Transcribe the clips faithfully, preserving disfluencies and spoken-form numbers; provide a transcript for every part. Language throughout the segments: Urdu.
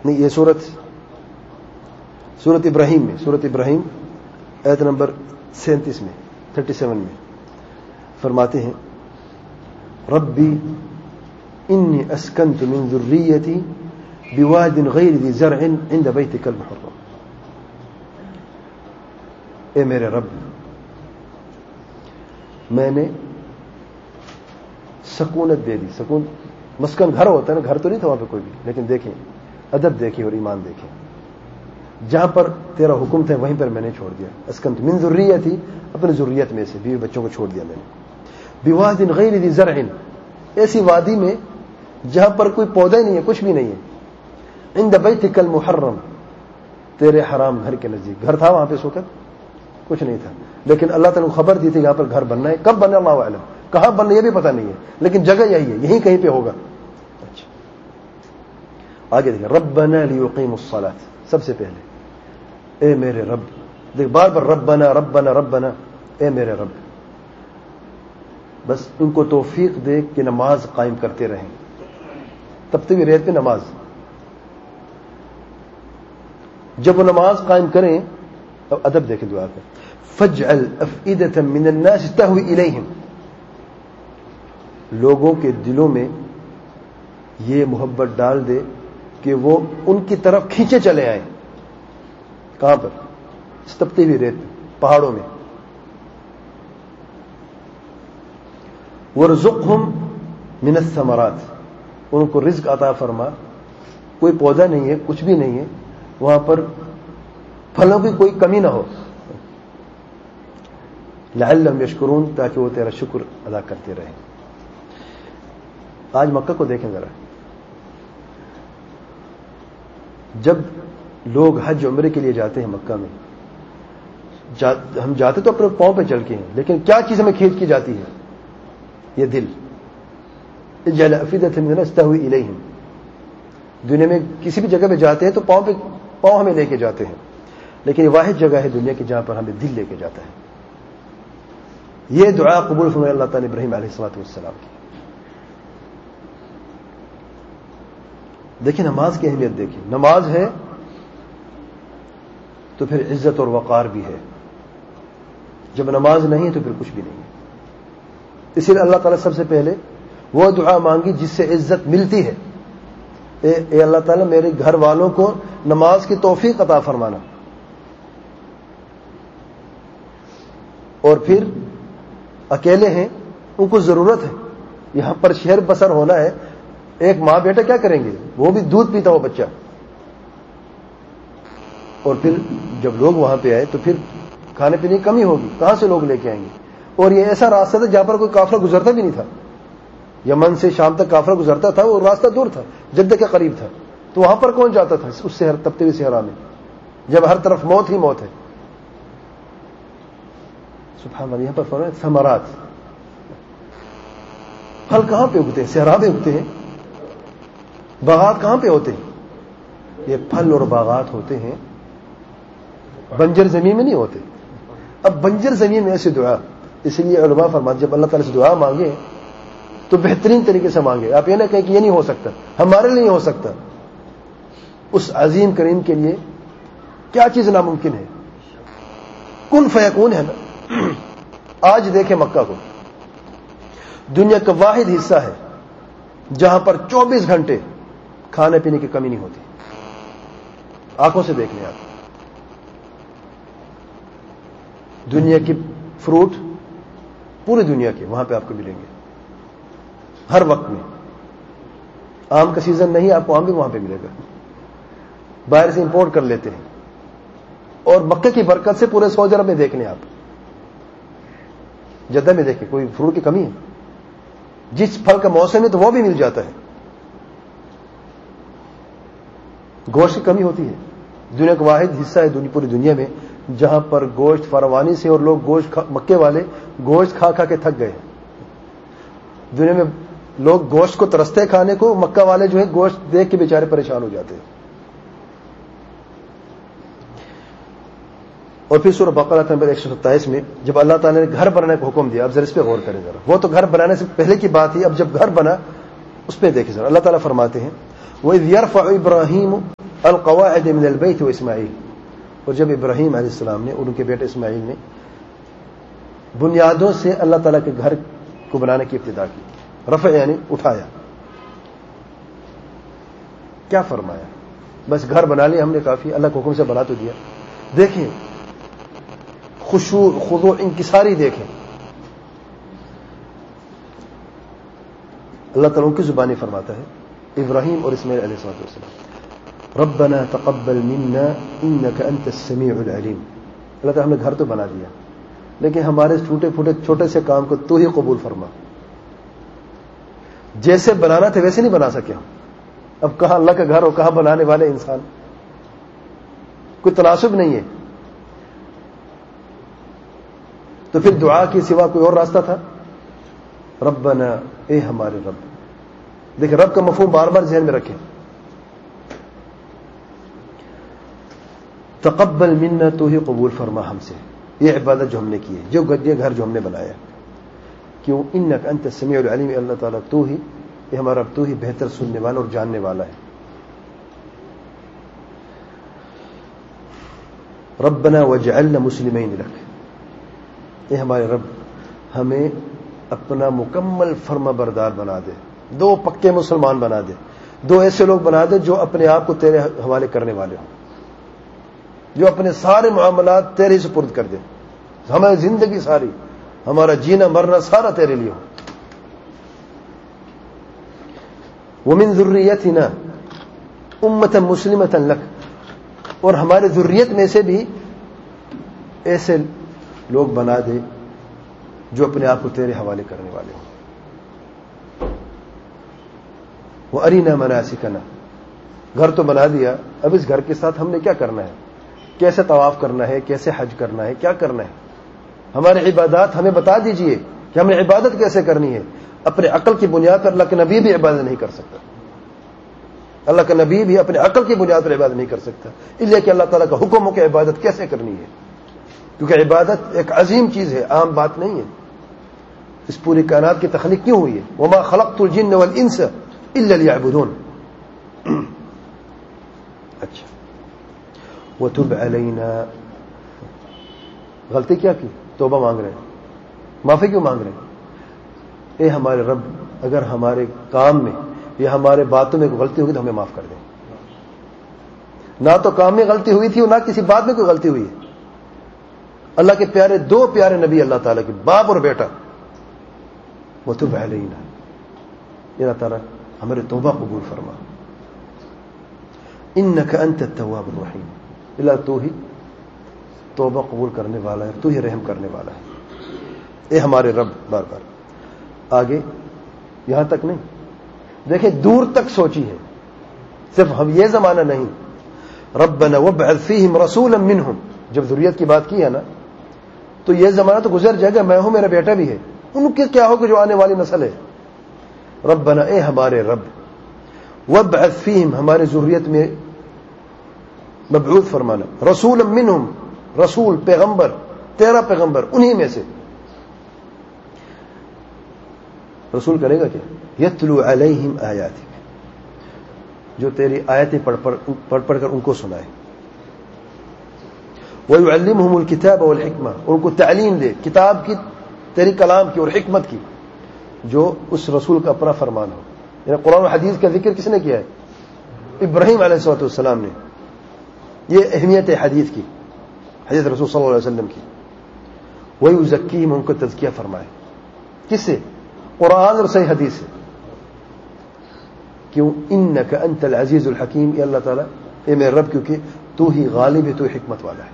نہیں یہ سورت سورت ابراہیم میں سورت ابراہیم آیت نمبر سینتیس میں تھرٹی سیون میں فرماتے ہیں ربی انی اسکنت من ذریتی بواد غیر ذی زرع عند بیتک المحرم. اے میرے رب میں نے سکونت دے دی. سکون مسکن گھر ہوتا ہے نا, گھر تو نہیں تھا وہاں پہ کوئی بھی, لیکن دیکھیں ادب دیکھیں اور ایمان دیکھیں. جہاں پر تیرا حکم تھا وہیں پر میں نے چھوڑ دیا. اسکنت من ذریتی, اپنی ذریت میں سے بیوی بچوں کو چھوڑ دیا میں نے. بواد غیر ذی زرع, ایسی وادی میں جہاں پر کوئی پودا ہی نہیں ہے, کچھ بھی نہیں ہے. عند بیتک المحرم, تیرے حرام گھر کے نزدیک. گھر تھا وہاں پہ اس وقت کچھ نہیں تھا, لیکن اللہ تعالیٰ کو خبر دی تھی یہاں پر گھر بننا ہے. کب بننا اللہ اعلم, کہاں بننا یہ بھی پتہ نہیں ہے, لیکن جگہ یہی ہے, یہیں کہیں پہ ہوگا. اچھا آگے دیکھیں ربنا لیقیموا الصلاۃ. سب سے پہلے اے میرے رب, دیکھ بار بار ربنا ربنا ربنا, اے میرے رب, بس ان کو توفیق دے کہ نماز قائم کرتے رہیں. تب تک ریت پہ نماز, جب وہ نماز قائم کریں اب ادب دیکھیں دعا کا. فاجعل افئدة من الناس تهوی الیہم, لوگوں کے دلوں میں یہ محبت ڈال دے کہ وہ ان کی طرف کھینچے چلے آئیں. کہاں پر؟ تپتی ہوئی ریت, پہاڑوں میں. وارزقہم من الثمرات, ان کو رزق عطا فرما. کوئی پودا نہیں ہے, کچھ بھی نہیں ہے وہاں پر, پھلوں کی کوئی کمی نہ ہو. لعلہم یشکرون, تاکہ وہ تیرا شکر ادا کرتے رہیں. آج مکہ کو دیکھیں ذرا, جب لوگ حج عمرے کے لیے جاتے ہیں مکہ میں, جا, ہم جاتے تو اپنے پاؤں پہ چل کے ہیں, لیکن کیا چیز ہمیں کھینچ کی جاتی ہے؟ یہ دل. اجعل افئدة من الناس تهوی الیہم. دنیا میں کسی بھی جگہ پہ جاتے ہیں تو پاؤں پہ پاؤں ہمیں لے کے جاتے ہیں, لیکن یہ واحد جگہ ہے دنیا کی جہاں پر ہمیں دل لے کے جاتا ہے. یہ دعا قبول فرمائے اللہ تعالیٰ ابراہیم علیہ الصلوۃ والسلام کی. دیکھیں نماز کی اہمیت دیکھیں. نماز ہے تو پھر عزت اور وقار بھی ہے, جب نماز نہیں ہے تو پھر کچھ بھی نہیں ہے. اسی لیے اللہ تعالیٰ سب سے پہلے وہ دعا مانگی جس سے عزت ملتی ہے. اے, اے اللہ تعالیٰ میرے گھر والوں کو نماز کی توفیق عطا فرمانا. اور پھر اکیلے ہیں, ان کو ضرورت ہے, یہاں پر شہر بسر ہونا ہے. ایک ماں بیٹا کیا کریں گے, وہ بھی دودھ پیتا ہو بچہ. اور پھر جب لوگ وہاں پہ آئے تو پھر کھانے پینے کی کمی ہوگی, کہاں سے لوگ لے کے آئیں گے؟ اور یہ ایسا راستہ تھا جہاں پر کوئی قافلہ گزرتا بھی نہیں تھا. یمن سے شام تک قافلہ گزرتا تھا, وہ راستہ دور تھا, جدہ کے قریب تھا, تو وہاں پر کون جاتا تھا اس سے تپتے ہوئے صحرا میں, جب ہر طرف موت ہی موت ہے. سبحان اللہ. یہاں پر فرمایا ثمرات, پھل کہاں پہ اگتے ہیں؟ صحرا میں اگتے ہیں. باغات کہاں پہ ہوتے ہیں؟ یہ پھل اور باغات ہوتے ہیں بنجر زمین میں نہیں ہوتے. اب بنجر زمین میں ایسی دعا, اس لیے علماء فرماتے جب اللہ تعالیٰ سے دعا مانگے تو بہترین طریقے سے مانگے. آپ یہ نہ کہیں کہ یہ نہیں ہو سکتا, ہمارے لیے نہیں ہو سکتا. اس عظیم کریم کے لیے کیا چیز ناممکن ہے؟ کن فیکون ہے نا. آج دیکھیں مکہ کو, دنیا کا واحد حصہ ہے جہاں پر چوبیس گھنٹے کھانے پینے کی کمی نہیں ہوتی. آنکھوں سے دیکھ لیں آپ. دنیا کی فروٹ پوری دنیا کے وہاں پہ آپ کو ملیں گے ہر وقت میں. آم کا سیزن نہیں, آپ کو آم بھی وہاں پہ ملے گا. باہر سے امپورٹ کر لیتے ہیں. اور مکہ کی برکت سے پورے سعودی عرب میں دیکھ لیں آپ, جدہ میں دیکھیں کوئی فروٹ کی کمی ہے؟ جس پھل کا موسم ہے تو وہ بھی مل جاتا ہے. گوشت کی کمی ہوتی ہے. دنیا کا واحد حصہ ہے دنیا پوری دنیا میں جہاں پر گوشت فراوانی سے, اور لوگ گوشت کھا, مکے والے گوشت کھا کھا کے تھک گئے. دنیا میں لوگ گوشت کو ترستے کھانے کو, مکہ والے جو ہے گوشت دیکھ کے بیچارے پریشان ہو جاتے ہیں. اور پھر سورہ بقرہ نمبر ایک سو ستائیس میں جب اللہ تعالیٰ نے گھر بنانے کا حکم دیا, اب ذرا اس پہ غور کریں ذرا. وہ تو گھر بنانے سے پہلے کی بات ہی, اب جب گھر بنا اس پہ دیکھیں ذرا. اللہ تعالیٰ فرماتے ہیں وَإِذْ يَرْفَعُ إِبْرَاهِيمُ القواعد من البیت و اسماعیل. اور جب ابراہیم علیہ السلام نے اور ان کے بیٹے اسماعیل نے بنیادوں سے اللہ تعالیٰ کے گھر کو بنانے کی ابتدا کی, رفع یعنی اٹھایا, کیا فرمایا؟ بس گھر بنا لیا ہم نے کافی, اللہ کے حکم سے بنا تو دیا. دیکھیں خشوع خضوع انکساری دیکھیں. اللہ تعالیٰ کی زبانی فرماتا ہے ابراہیم اور اسماعیل علیہ السلام, ربنا تقبل منا انك انت السميع العلیم. اللہ تعالیٰ ہم نے گھر تو بنا دیا لیکن ہمارے چھوٹے پھوٹے چھوٹے سے کام کو تو ہی قبول فرما. جیسے بنانا تھا ویسے نہیں بنا سکے ہم. اب کہاں اللہ کا گھر اور کہاں بنانے والے انسان, کوئی تناسب نہیں ہے. تو پھر دعا کے سوا کوئی اور راستہ تھا؟ ربنا, اے ہمارے رب. دیکھیں رب کا مفہوم بار بار ذہن میں رکھیں. تقبل منا, تو ہی قبول فرما ہم سے یہ عبادت جو ہم نے کی ہے, جو گدے گھر جو ہم نے بنایا. کیوں؟ انک انت السمیع العلیم, اللہ تعالیٰ تو ہی, یہ ہمارا رب تو ہی بہتر سننے والا اور جاننے والا ہے. ربنا وجعلنا مسلمین لک, اے ہمارے رب ہمیں اپنا مکمل فرما بردار بنا دے, دو پکے مسلمان بنا دے, دو ایسے لوگ بنا دے جو اپنے آپ کو تیرے حوالے کرنے والے ہوں, جو اپنے سارے معاملات تیرے سپرد کر دیں. ہماری زندگی ساری, ہمارا جینا مرنا سارا تیرے لیے ہو. ومن ذریتنا امة مسلمة لک, اور ہمارے ذریت میں سے بھی ایسے لوگ بنا دے جو اپنے آپ کو تیرے حوالے کرنے والے ہوں. وَأَرِنَا مَنَاسِكَنَا, گھر تو بنا دیا, اب اس گھر کے ساتھ ہم نے کیا کرنا ہے, کیسے طواف کرنا ہے, کیسے حج کرنا ہے, کیا کرنا ہے. ہماری عبادات ہمیں بتا دیجئے کہ ہمیں عبادت کیسے کرنی ہے. اپنے عقل کی بنیاد پر اللہ کے نبی بھی عبادت نہیں کر سکتا. اللہ کا نبی بھی اپنے عقل کی بنیاد پر عبادت نہیں کر سکتا, اس لیے کہ اللہ تعالیٰ کا حکم ہو کہ عبادت کیسے کرنی ہے. کیونکہ عبادت ایک عظیم چیز ہے, عام بات نہیں ہے. اس پوری کائنات کی تخلیق کیوں ہوئی ہے؟ وما خلقت الجن والانس الا لیعبدون. اچھا, وتب علینا, غلطی کیا کی؟ توبہ مانگ رہے ہیں, معافی کیوں مانگ رہے ہیں؟ اے ہمارے رب اگر ہمارے کام میں یا ہمارے باتوں میں کوئی غلطی ہوگی تو ہمیں معاف کر دیں. نہ تو کام میں غلطی ہوئی تھی اور نہ کسی بات میں کوئی غلطی ہوئی ہے. اللہ کے پیارے دو پیارے نبی اللہ تعالیٰ کے, باپ اور بیٹا. وتب علینا, اللہ تعالیٰ ہمارے توبہ قبول فرما. انک انت التواب الرحیم, اللہ تو ہی توبہ قبول کرنے والا ہے, تو ہی رحم کرنے والا ہے. اے ہمارے رب, بار بار آگے یہاں تک نہیں, دیکھیں دور تک سوچی ہے, صرف ہم یہ زمانہ نہیں. ربنا وابعث فیہم رسولا منہم, جب ذریت کی بات کی ہے نا تو یہ زمانہ تو گزر جائے گا, میں ہوں میرا بیٹا بھی ہے, ان کے کیا ہوگا جو آنے والی نسل ہے. ربنا, اے ہمارے رب, وابعث فیہم, ہمارے ذریت میں مبعوث فرمانا, رسولا منہم, رسول پیغمبر, تیرا پیغمبر انہی میں سے. رسول کرے گا کیا؟ یتلو علیہم آیاتک, جو تیری آیتیں پڑھ پڑھ پڑھ پڑھ کر ان کو سنائے. وَيُعَلِّمُهُمُ الْكِتَابَ وَالْحِكْمَةَ, اور ان کو تعلیم دے کتاب کی, تیری کلام کی اور حکمت کی, جو اس رسول کا اپنا فرمان ہو. یعنی قرآن و حدیث کا ذکر کس نے کیا ہے؟ ابراہیم علیہ السلام نے. یہ اہمیت ہے حدیث کی, حدیث رسول صلی اللہ علیہ وسلم کی. وَيُزَكِّيهِمْ, ان کو تزکیہ فرمائے. کس سے؟ قرآن اور صحیح حدیث سے. کیوں؟ انک انت العزیز الحکیم, اے اللہ تعالیٰ, اے میرے رب, کیونکہ تو ہی غالب ہے, تو ہی حکمت والا ہے.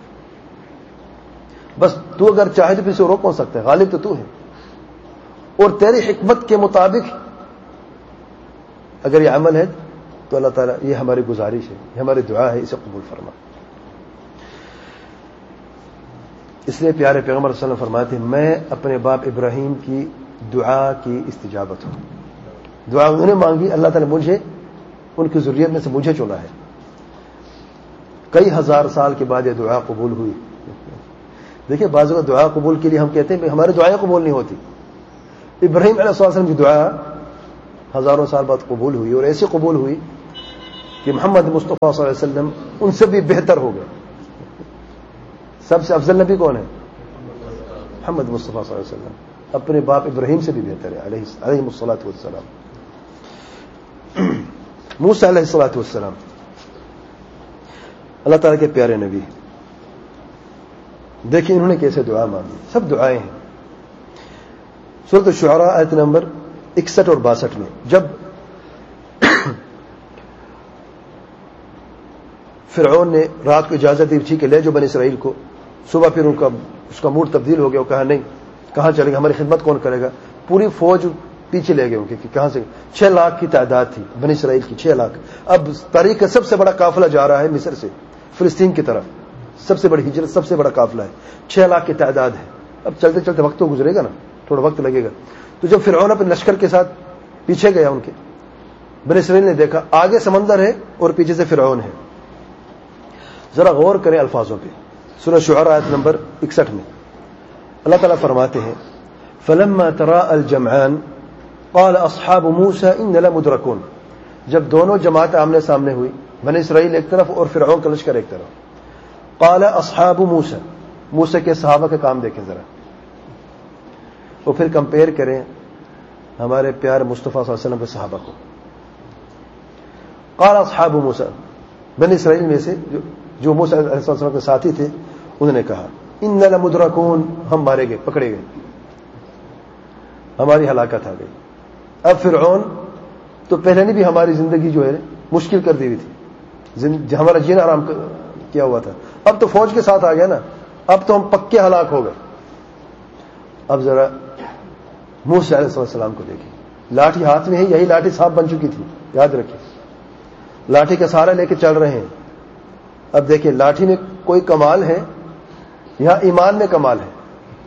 بس تو اگر چاہے تو کسی کو روک کون سکتا ہے؟ غالب تو تو ہے, اور تیری حکمت کے مطابق اگر یہ عمل ہے تو اللہ تعالیٰ یہ ہماری گزارش ہے, یہ ہماری دعا ہے, اسے قبول فرما. اس لیے پیارے پیغمبر صلی اللہ علیہ وسلم فرماتے ہیں میں اپنے باپ ابراہیم کی دعا کی استجابت ہوں. دعا انہوں نے مانگی, اللہ تعالیٰ نے مجھے ان کی ذریت میں سے مجھے چنا ہے. کئی ہزار سال کے بعد یہ دعا قبول ہوئی. دیکھیں بعض اوقات دعا قبول کے لیے ہم کہتے ہیں ہماری دعائیں قبول نہیں ہوتی. ابراہیم علیہ السلام کی دعا ہزاروں سال بعد قبول ہوئی, اور ایسی قبول ہوئی کہ محمد مصطفیٰ صلی اللہ علیہ وسلم ان سے بھی بہتر ہو گئے. سب سے افضل نبی کون ہے؟ محمد مصطفیٰ صلی اللہ علیہ وسلم. اپنے باپ ابراہیم سے بھی بہتر ہے علیہ الصلوۃ والسلام. موسیٰ علیہ الصلوۃ والسلام اللہ تعالیٰ کے پیارے نبی. دیکھیں انہوں نے کیسے دعا مانگی. سب دعائیں ہیں. سورۃ الشعراء آیت نمبر اکسٹھ اور باسٹھ میں جب فرعون نے رات کو اجازت دی کہ لے جو بنی اسرائیل کو, صبح پھر ان کا اس کا موڈ تبدیل ہو گیا. وہ کہا نہیں, کہاں چلے گا, ہماری خدمت کون کرے گا. پوری فوج پیچھے لے گئے ان کے کہ کہاں سے. چھ لاکھ کی تعداد تھی بنی اسرائیل کی, چھ لاکھ. اب تاریخ کا سب سے بڑا قافلہ جا رہا ہے مصر سے فلسطین کی طرف. سب سے بڑی ہجرت, سب سے بڑا قافلہ ہے. چھ لاکھ کی تعداد ہے. اب چلتے چلتے وقت تو گزرے گا نا, تھوڑا وقت لگے گا. تو جب فرعون اپنے لشکر کے ساتھ پیچھے گیا ان کے, بنی اسرائیل نے دیکھا آگے سمندر ہے اور پیچھے سے فرعون ہے. ذرا غور کریں الفاظوں پہ. سورہ شعراء آیت نمبر اکسٹھ میں اللہ تعالیٰ فرماتے ہیں فلما تراءى الجمعان قال اصحاب موسى انا لمدركون. جب دونوں جماعت آمنے سامنے ہوئی, بنی اسرائیل ایک طرف اور فرعون کا لشکر ایک طرف, قال اصحاب موسى, موسیٰ کے صحابہ کا کام دیکھیں ذرا. وہ پھر کمپیئر کریں ہمارے پیارے مصطفیٰ صلی اللہ علیہ وسلم کے صحابہ کو. قال اصحاب موسیٰ, بنی اسرائیل میں سے جو جو موسیٰ علیہ السلام کے ساتھی تھے انہوں نے کہا انا لمدرکون, ہم مارے گئے, پکڑے گئے, ہماری ہلاکت آ گئی. اب فرعون تو پہلے نے بھی ہماری زندگی جو ہے مشکل کر دی ہوئی تھی, ہمارا جینا آرام کیا ہوا تھا. اب تو فوج کے ساتھ آ گیا نا, اب تو ہم پکے ہلاک ہو گئے. اب ذرا موسیٰ علیہ السلام کو دیکھیں, لاٹھی ہاتھ میں ہے, یہی لاٹھی صاحب بن چکی تھی, یاد رکھیں. لاٹھی کا سہارا لے کے چل رہے ہیں. اب دیکھیں لاٹھی میں کوئی کمال ہے, یہاں ایمان میں کمال ہے.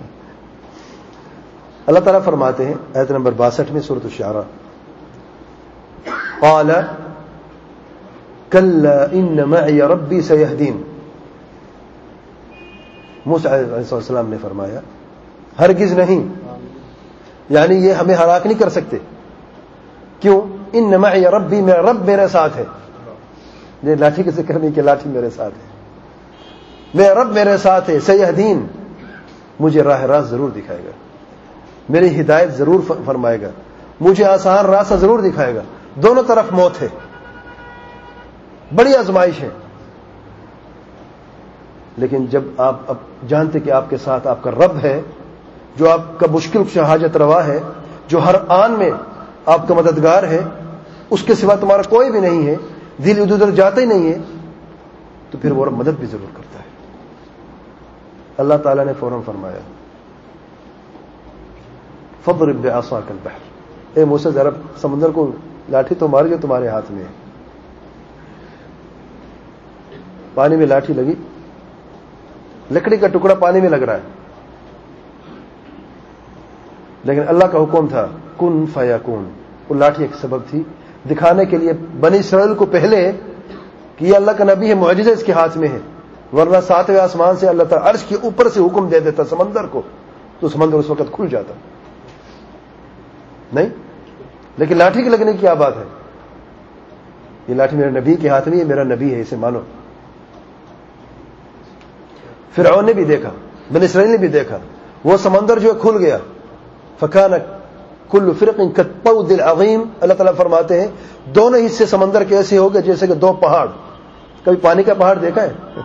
اللہ تعالیٰ فرماتے ہیں آیت نمبر باسٹھ میں سورۃ الشعراء قال کلا ان معی ربی سیہدین. موسیٰ علیہ السلام نے فرمایا ہرگز نہیں, یعنی یہ ہمیں ہلاک نہیں کر سکتے. کیوں؟ ان معی ربی, میرا رب میرے ساتھ ہے. یہ لاٹھی کے ذکر نہیں کہ لاٹھی میرے ساتھ ہے, میرا رب میرے ساتھ ہے. سیہدین, مجھے راہ راست ضرور دکھائے گا, میری ہدایت ضرور فرمائے گا, مجھے آسان راستہ ضرور دکھائے گا. دونوں طرف موت ہے, بڑی آزمائش ہے. لیکن جب آپ اب جانتے کہ آپ کے ساتھ آپ کا رب ہے, جو آپ کا مشکل سے حاجت روا ہے, جو ہر آن میں آپ کا مددگار ہے, اس کے سوا تمہارا کوئی بھی نہیں ہے, دل ادھر ادھر جاتا ہی نہیں ہے, تو پھر وہ رب مدد بھی ضرور کرتا ہے. اللہ تعالیٰ نے فوراً فرمایا فضرب بعصاک البحر, اے موسیٰ ذرا سمندر کو لاٹھی تو مار جو تمہارے ہاتھ میں ہے. پانی میں لاٹھی لگی, لکڑی کا ٹکڑا پانی میں لگ رہا ہے, لیکن اللہ کا حکم تھا کن فیکون. وہ لاٹھی ایک سبب تھی دکھانے کے لیے بنی اسرائیل کو پہلے کہ یہ اللہ کا نبی ہے, معجزہ اس کے ہاتھ میں ہے, ورنہ ساتویں آسمان سے اللہ تعالیٰ عرش کے اوپر سے حکم دے دیتا سمندر کو, تو سمندر اس وقت کھل جاتا. نہیں, لیکن لاٹھی کے لگنے کی کیا بات ہے. یہ لاٹھی میرے نبی کے ہاتھ میں, یہ میرا نبی ہے, اسے مانو. فرعون نے بھی دیکھا, بنی اسرائیل نے بھی دیکھا, وہ سمندر جو کھل گیا. فکان کل فرق کالطود العظیم. اللہ تعالیٰ فرماتے ہیں دونوں حصے سمندر کے ایسے ہو گئے جیسے کہ دو پہاڑ. کبھی پانی کا پہاڑ دیکھا ہے؟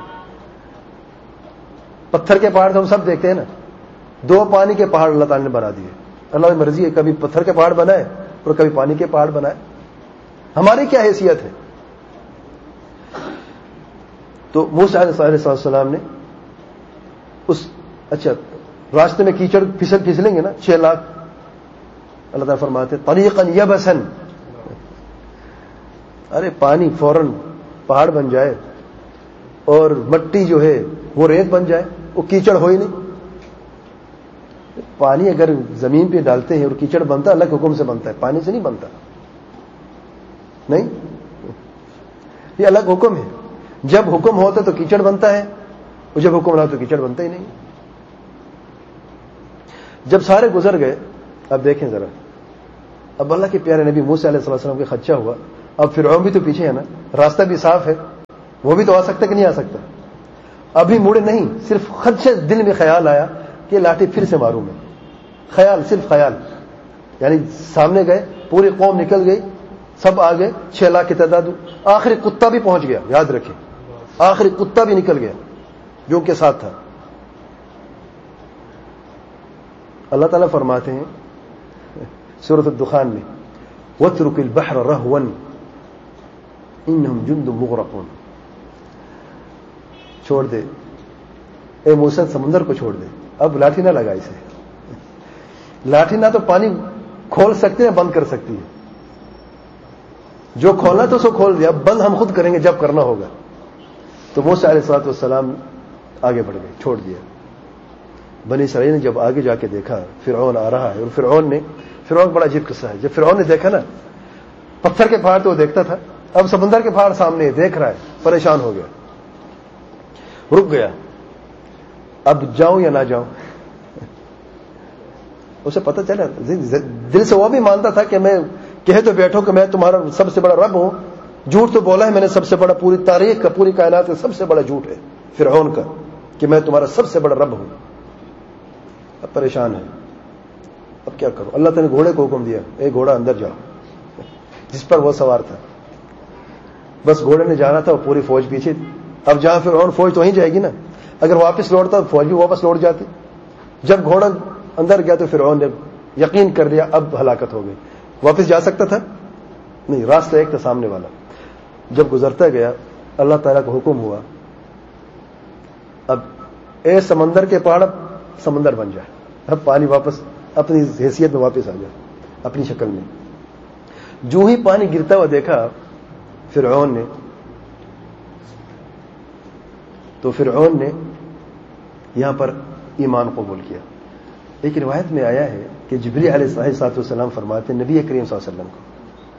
پتھر کے پہاڑ تو ہم سب دیکھتے ہیں نا, دو پانی کے پہاڑ اللہ تعالیٰ نے بنا دیے. اللہ کی مرضی ہے, کبھی پتھر کے پہاڑ بنائے اور کبھی پانی کے پہاڑ بنائے. ہماری کیا حیثیت ہے؟ تو موسیٰ علیہ السلام نے اس اچھا راستے میں کیچڑ پھسل پھسلیں گے نا, چھ لاکھ. اللہ تعالیٰ فرماتے طریقاً یبسن, ارے پانی فوراً پہاڑ بن جائے اور مٹی جو ہے وہ ریت بن جائے, وہ کیچڑ ہو ہی نہیں. پانی اگر زمین پہ ڈالتے ہیں اور کیچڑ بنتا ہے اللہ کے حکم سے بنتا ہے, پانی سے نہیں بنتا. نہیں, یہ الگ حکم ہے. جب حکم ہوتا تو کیچڑ بنتا ہے, اور جب حکم نہ ہو تو کیچڑ بنتا ہی نہیں. جب سارے گزر گئے, اب دیکھیں ذرا, اب اللہ کے پیارے نبی موسیٰ علیہ السلام کے خدشہ ہوا اب فرعون بھی تو پیچھے ہے نا, راستہ بھی صاف ہے, وہ بھی تو آ سکتا کہ نہیں آ سکتا. ابھی مڑے نہیں, صرف خدشے دل میں خیال آیا کہ لاٹھی پھر سے ماروں میں, خیال, صرف خیال. یعنی سامنے گئے, پوری قوم نکل گئی, سب آ گئے, چھ لاکھ کی تعداد, آخری کتا بھی پہنچ گیا, یاد رکھیں آخری کتا بھی نکل گیا جو کے ساتھ تھا. اللہ تعالیٰ فرماتے ہیں سورۃ الدخان میں, وَاتْرُكِ الْبَحْرَ رَهْوًا إِنَّهُمْ جُنْدٌ مُغْرَقُونَ, چھوڑ دے اے موسیٰ سمندر کو چھوڑ دے, اب لاٹھی نہ لگا اسے. لاٹھی نہ تو پانی کھول سکتے ہیں بند کر سکتی ہے, جو کھولنا تو سو کھول دیا, بند ہم خود کریں گے جب کرنا ہوگا. تو موسیٰ علیہ الصلوۃ والسلام آگے بڑھ گئے, چھوڑ دیا. بنی اسرائیل نے جب آگے جا کے دیکھا فرعون آ رہا ہے, اور فرعون نے فرعون بڑا عجیب قصہ ہے. جب فرعون نے دیکھا نا, پتھر کے پہاڑ تو وہ دیکھتا تھا, اب سمندر کے پہاڑ سامنے دیکھ رہا ہے, پریشان ہو گیا, رک گیا, اب جاؤں یا نہ جاؤں. اسے پتہ چلا, دل سے وہ بھی مانتا تھا کہ میں کہے تو بیٹھو کہ میں تمہارا سب سے بڑا رب ہوں, جھوٹ تو بولا ہے میں نے سب سے بڑا, پوری تاریخ کا, پوری کائنات کا سب سے بڑا جھوٹ ہے فرعون کا کہ میں تمہارا سب سے بڑا رب ہوں. اب پریشان ہے, اب کیا کروں. اللہ تعالیٰ نے گھوڑے کو حکم دیا, اے گھوڑا اندر جاؤ, جس پر وہ سوار تھا. بس گھوڑے نے جانا تھا, وہ پوری فوج پیچھے. اب جہاں فرعون, فوج تو وہیں جائے گی نا, اگر واپس لوٹتا فوج بھی واپس لوٹ جاتی. جب گھوڑا اندر گیا تو فرعون نے یقین کر لیا اب ہلاکت ہو گئی. واپس جا سکتا تھا نہیں, راستہ ایک تھا سامنے والا. جب گزرتا گیا اللہ تعالیٰ کا حکم ہوا, اب اے سمندر کے پہاڑ سمندر بن جائے, اب پانی واپس اپنی حیثیت میں واپس آ جائے, اپنی شکل میں. جو ہی پانی گرتا ہوا دیکھا فرعون نے, تو فرعون نے یہاں پر ایمان قبول کیا. ایک روایت میں آیا ہے کہ جبریل علیہ السلام فرماتے ہیں نبی کریم صلی اللہ علیہ وسلم کو,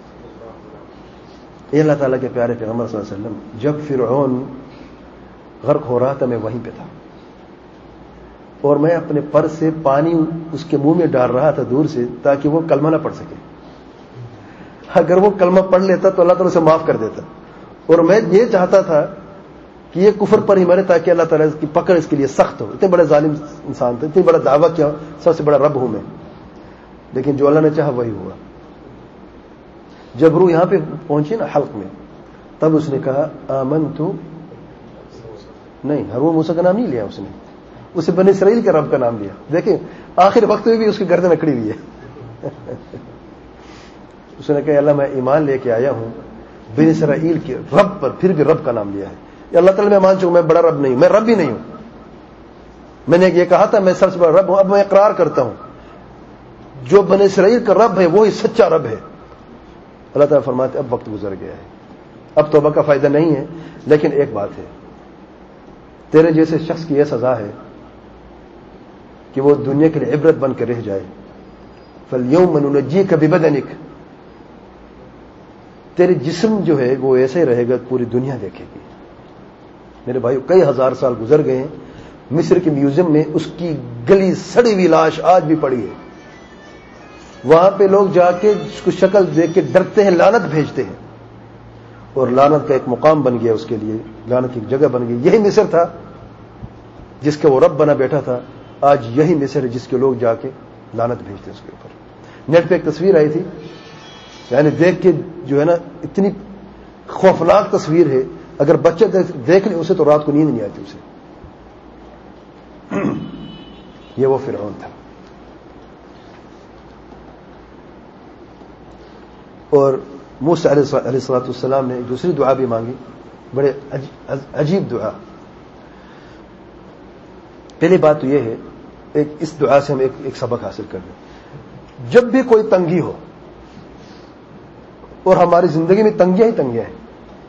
اے اللہ تعالیٰ کے پیارے پیغمبر صلی اللہ علیہ وسلم, جب فرعون غرق ہو رہا تھا میں وہیں پہ تھا, اور میں اپنے پر سے پانی اس کے منہ میں ڈال رہا تھا دور سے, تاکہ وہ کلمہ نہ پڑھ سکے. اگر وہ کلمہ پڑھ لیتا تو اللہ تعالیٰ اسے معاف کر دیتا, اور میں یہ چاہتا تھا کہ یہ کفر پر ہی مرے تاکہ اللہ تعالیٰ کی پکڑ اس کے لیے سخت ہو. اتنے بڑے ظالم انسان تھے, اتنی بڑا دعویٰ کیا سب سے بڑا رب ہوں میں, لیکن جو اللہ نے چاہا وہی ہوا. جب روح یہاں پہ پہنچی نا حلق میں, تب اس نے کہا آمنتو, نہیں ہارون موسیٰ کا نام نہیں لیا اس نے, اسے بنی اسرائیل کے رب کا نام لیا. دیکھیں آخر وقت میں بھی اس کی گردن اکڑی ہوئی ہے. اس نے کہا اللہ میں ایمان لے کے آیا ہوں بنی اسرائیل کے رب پر, پھر بھی رب کا نام لیا ہے. اللہ تعالیٰ میں مان چکا میں بڑا رب نہیں ہوں, میں رب بھی نہیں ہوں. میں نے یہ کہا تھا میں سب سے بڑا رب ہوں, اب میں اقرار کرتا ہوں جو بنی اسرائیل کا رب ہے وہی سچا رب ہے. اللہ تعالیٰ فرماتے اب وقت گزر گیا ہے, اب توبہ کا فائدہ نہیں ہے, لیکن ایک بات ہے, تیرے جیسے شخص کی یہ سزا ہے کہ وہ دنیا کے لیے عبرت بن کے رہ جائے. فَالْيَوْمَ نُنَجِّيكَ بِبَدَنِكَ, تیرے جسم جو ہے وہ ایسے ہی رہے گا, پوری دنیا دیکھے گی. میرے بھائیو کئی ہزار سال گزر گئے ہیں, مصر کے میوزیم میں اس کی گلی سڑی ہوئی لاش آج بھی پڑی ہے. وہاں پہ لوگ جا کے اس کو شکل دیکھ کے ڈرتے ہیں, لعنت بھیجتے ہیں, اور لعنت کا ایک مقام بن گیا اس کے لیے, لعنت کی جگہ بن گئی. یہی مصر تھا جس کا وہ رب بنا بیٹھا تھا, آج یہی مصر ہے جس کے لوگ جا کے لعنت بھیجتے ہیں اس کے اوپر. نیٹ پہ ایک تصویر آئی تھی, یعنی دیکھ کے جو ہے نا اتنی خوفناک تصویر ہے, اگر بچے دیکھ لیں اسے تو رات کو نیند نہیں آتی اسے. یہ وہ فرعون تھا. اور موسیٰ علیہ الصلوۃ والسلام نے ایک دوسری دعا بھی مانگی, بڑے عجیب دعا. پہلی بات تو یہ ہے, ایک اس دعا سے ہم ایک, ایک سبق حاصل کر لیں. جب بھی کوئی تنگی ہو, اور ہماری زندگی میں تنگیاں ہی تنگیاں ہیں,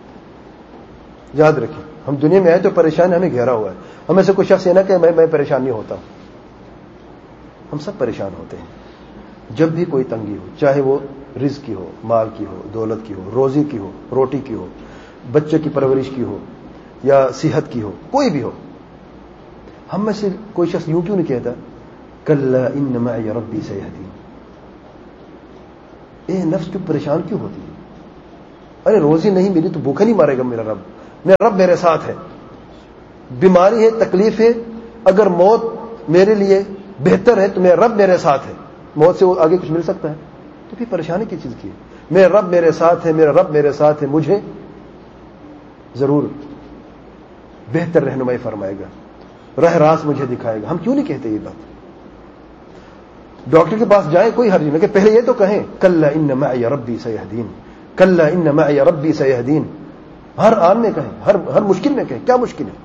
یاد رکھیں ہم دنیا میں آئے تو پریشان ہمیں گھیرا ہوا ہے. ہمیں سے کوئی شخص یہ نہ کہ میں میں پریشان نہیں ہوتا, ہم سب پریشان ہوتے ہیں. جب بھی کوئی تنگی ہو, چاہے وہ رزق کی ہو, مال کی ہو, دولت کی ہو, روزی کی ہو, روٹی کی ہو, بچے کی پرورش کی ہو, یا صحت کی ہو, کوئی بھی ہو, ہم میں سے کوئی شخص یوں کیوں نہیں کہتا کلا ان معی ربی سیہدین. اے نفس تو پریشان کیوں ہوتی ہے؟ ارے روزی نہیں ملی تو بھوکا نہیں مارے گا میرا رب, میرا رب میرے ساتھ ہے. بیماری ہے, تکلیف ہے, اگر موت میرے لیے بہتر ہے تو میرا رب میرے ساتھ ہے. موت سے وہ آگے کچھ مل سکتا ہے؟ تو پھر پریشانی کی چیز کی ہے؟ میرا رب میرے ساتھ ہے, میرا رب میرے ساتھ ہے, مجھے ضرور بہتر رہنمائی فرمائے گا, راہ راست مجھے دکھائے گا. ہم کیوں نہیں کہتے یہ بات؟ ڈاکٹر کے پاس جائیں کوئی حرج نہیں, کہ پہلے یہ تو کہیں کلا ان معی ربی سیہدین, کلا ان معی ربی سیہدین. ہر آن میں کہیں, ہر ہر مشکل میں کہیں. کیا مشکل ہے؟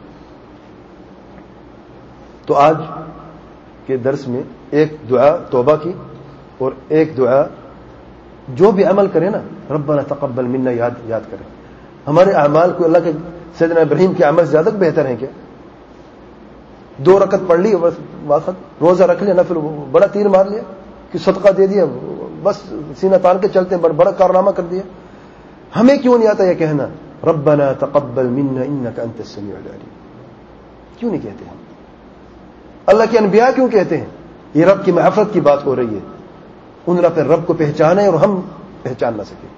تو آج کے درس میں ایک دعا توبہ کی اور ایک دعا جو بھی عمل کرے نا ربنا تقبل منا یاد یاد کریں. ہمارے اعمال کو اللہ کے سیدنا ابراہیم کے عمل زیادہ بہتر ہیں کیا؟ دو رکعت پڑھ لی بس, وقت روزہ رکھ لیا, نفل بڑا تیر مار لیا, کہ صدقہ دے دیا, بس سینہ تان کے چلتے ہیں, بڑا کارنامہ کر دیا. ہمیں کیوں نہیں آتا یہ کہنا ربنا تقبل منا انک انت السمیع العلیم؟ کیوں نہیں کہتے ہم؟ اللہ کے انبیاء کیوں کہتے ہیں؟ یہ رب کی معرفت کی بات ہو رہی ہے. ان رب رب کو پہچانے اور ہم پہچان نہ سکیں.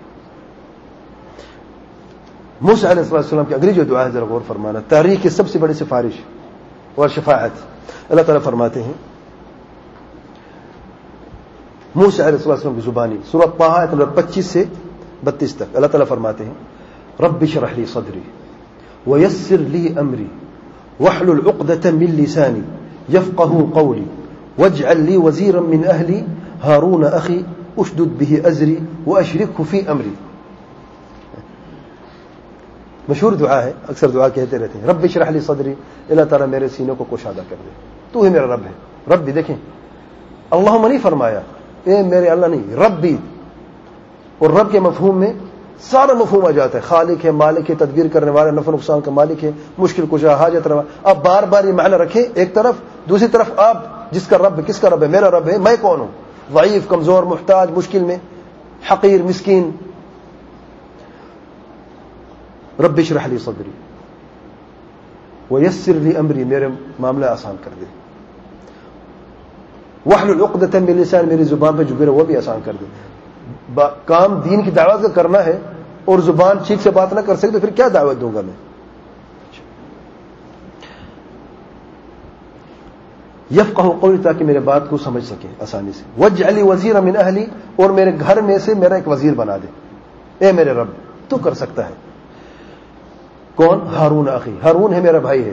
موسیٰ علیہ السلام کی اگلی جو دعا ہے ذرا غور فرمانا, تاریخ کی سب سے بڑی سفارش اور شفاعت. اللہ تعالیٰ فرماتے ہیں موسیٰ علیہ السلام کی زبانی, سورہ طٰہٰ آیت نمبر پچیس سے بتیس تک. اللہ تعالیٰ فرماتے ہیں رب اشرح لی صدری ویسر لی امری واحلل عقدۃ من لسانی یفقهوا قولی واجعل لی وزیرا من اہلی ہارون اخی اشدد به ازری واشرکه فی امری. مشہور دعا ہے, اکثر دعا کہتے رہتے ہیں رب اشرح لی صدری, اللہ تعالیٰ میرے سینے کو کشادہ کر دے, تو ہی میرا رب ہے. رب بھی دیکھیں اللہم نہیں فرمایا, اے میرے اللہ نہیں, رب بھی. اور رب کے مفہوم میں سارا مفہوم آ جاتا ہے, خالق ہے, مالک ہے, تدبیر کرنے والا, نفع نقصان کا مالک ہے, مشکل کشا, حاجت روا. آپ بار بار یہ معنی رکھیں ایک طرف, دوسری طرف آپ جس کا رب, کس کا رب ہے؟ میرا رب ہے. میں کون ہوں؟ ضعیف, کمزور, محتاج, مشکل میں, حقیر, مسکین. رب اشرح لی صدری ویسر لی امری, میرے معاملہ آسان کر دے. واحلل عقدۃ من لسانی, میری زبان پہ جو گرے وہ بھی آسان کر دے. کام دین کی دعوت کا کرنا ہے اور زبان ٹھیک سے بات نہ کر سکے تو پھر کیا دعوت دوں گا میں؟ یفقہوا قولی, تاکہ میرے بات کو سمجھ سکے آسانی سے. واجعل لی وزیرا من اہلی, اور میرے گھر میں سے میرا ایک وزیر بنا دے. اے میرے رب تو کر سکتا ہے. کون؟ ہارون اخی, ہارون ہے میرا بھائی ہے.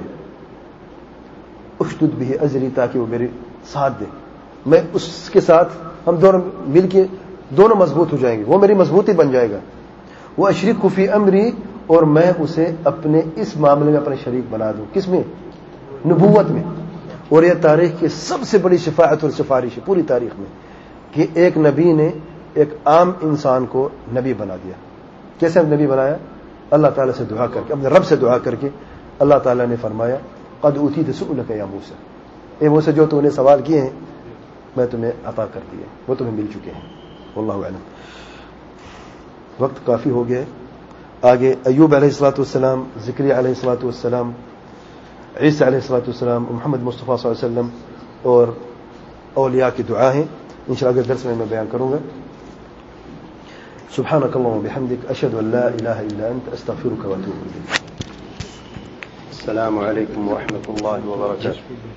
اشدد به ازری, تاکہ وہ میرے ساتھ دے, میں اس کے ساتھ ہم دونوں مل کے دونوں مضبوط ہو جائیں گے, وہ میری مضبوطی بن جائے گا. وہ اشرکہ فی امری, اور میں اسے اپنے اس معاملے میں اپنے شریک بنا دوں. کس میں؟ نبوت میں. اور یہ تاریخ کی سب سے بڑی شفاعت اور سفارش ہے پوری تاریخ میں, کہ ایک نبی نے ایک عام انسان کو نبی بنا دیا. کیسے نبی بنایا؟ اللہ تعالیٰ سے دعا کر کے, اپنے رب سے دعا کر کے. اللہ تعالیٰ نے فرمایا قد اوتیت سؤلک یا موسیٰ, اے موسیٰ جو تو نے سوال کیے ہیں میں تمہیں عطا کر دیے, وہ تمہیں مل چکے ہیں. واللہ اعلم. وقت کافی ہو گیا ہے. آگے ایوب علیہ الصلوۃ والسلام, زکریا علیہ الصلوۃ والسلام, عیسیٰ علیہ الصلوۃ والسلام, محمد مصطفیٰ صلی اللہ علیہ وسلم اور اولیاء کی دعا ہیں. انشاءاللہ اگلے درس میں میں بیان کروں گا. سبحانك اللهم وبحمدك اشهد ان لا اله الا انت استغفرك واتوب اليك. السلام عليكم ورحمة الله وبركاته.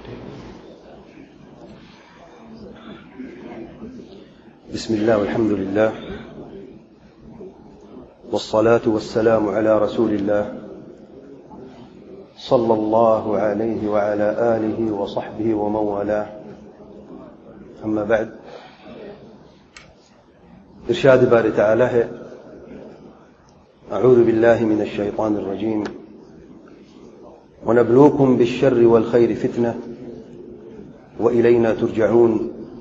بسم الله والحمد لله والصلاة والسلام على رسول الله صلى الله عليه وعلى آله وصحبه ومن والاه. أما بعد, ارشاد باری تعالی ہے اعوذ بالله من الشيطان الرجيم ونبلوكم بالشر والخير فتنة وإلينا ترجعون.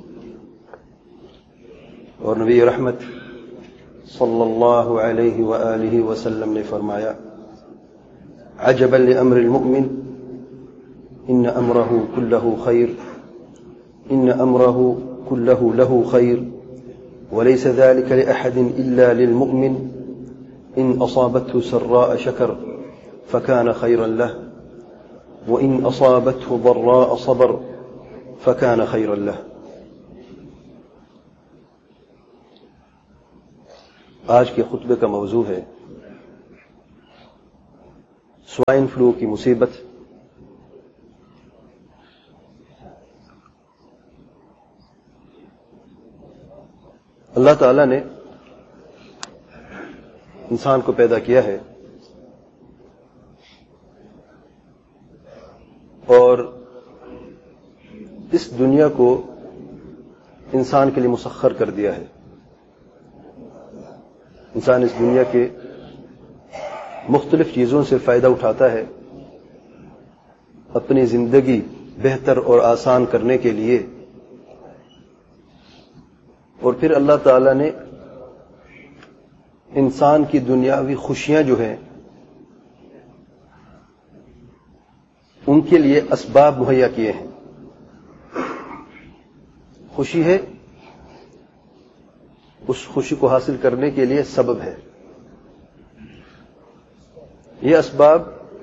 اور نبی رحمت صلی اللہ علیہ وآلہ وسلم نے فرمایا عجبا لأمر المؤمن ان امره كله خير ان امره كله له خير وليس ذلك لأحد إلا للمؤمن إن أصابته سراء شكر فكان خيرا له وإن أصابته ضراء صبر فكان خيرا له. آج کے خطبے کا موضوع ہے سوائن فلو کی مصیبت، اللہ تعالیٰ نے انسان کو پیدا کیا ہے اور اس دنیا کو انسان کے لیے مسخر کر دیا ہے. انسان اس دنیا کے مختلف چیزوں سے فائدہ اٹھاتا ہے اپنی زندگی بہتر اور آسان کرنے کے لیے، اور پھر اللہ تعالیٰ نے انسان کی دنیاوی خوشیاں جو ہیں ان کے لیے اسباب مہیا کیے ہیں. خوشی ہے، اس خوشی کو حاصل کرنے کے لیے سبب ہے. یہ اسباب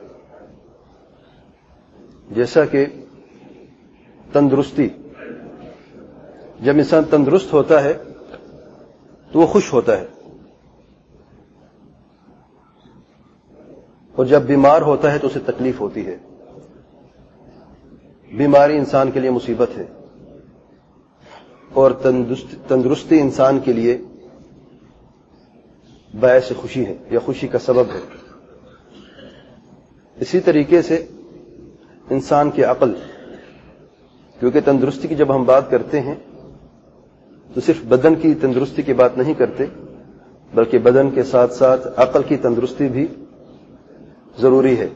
جیسا کہ تندرستی، جب انسان تندرست ہوتا ہے تو وہ خوش ہوتا ہے، اور جب بیمار ہوتا ہے تو اسے تکلیف ہوتی ہے. بیماری انسان کے لیے مصیبت ہے اور تندرستی انسان کے لیے باعث خوشی ہے یا خوشی کا سبب ہے. اسی طریقے سے انسان کی عقل، کیونکہ تندرستی کی جب ہم بات کرتے ہیں تو صرف بدن کی تندرستی کی بات نہیں کرتے، بلکہ بدن کے ساتھ ساتھ عقل کی تندرستی بھی ضروری ہے.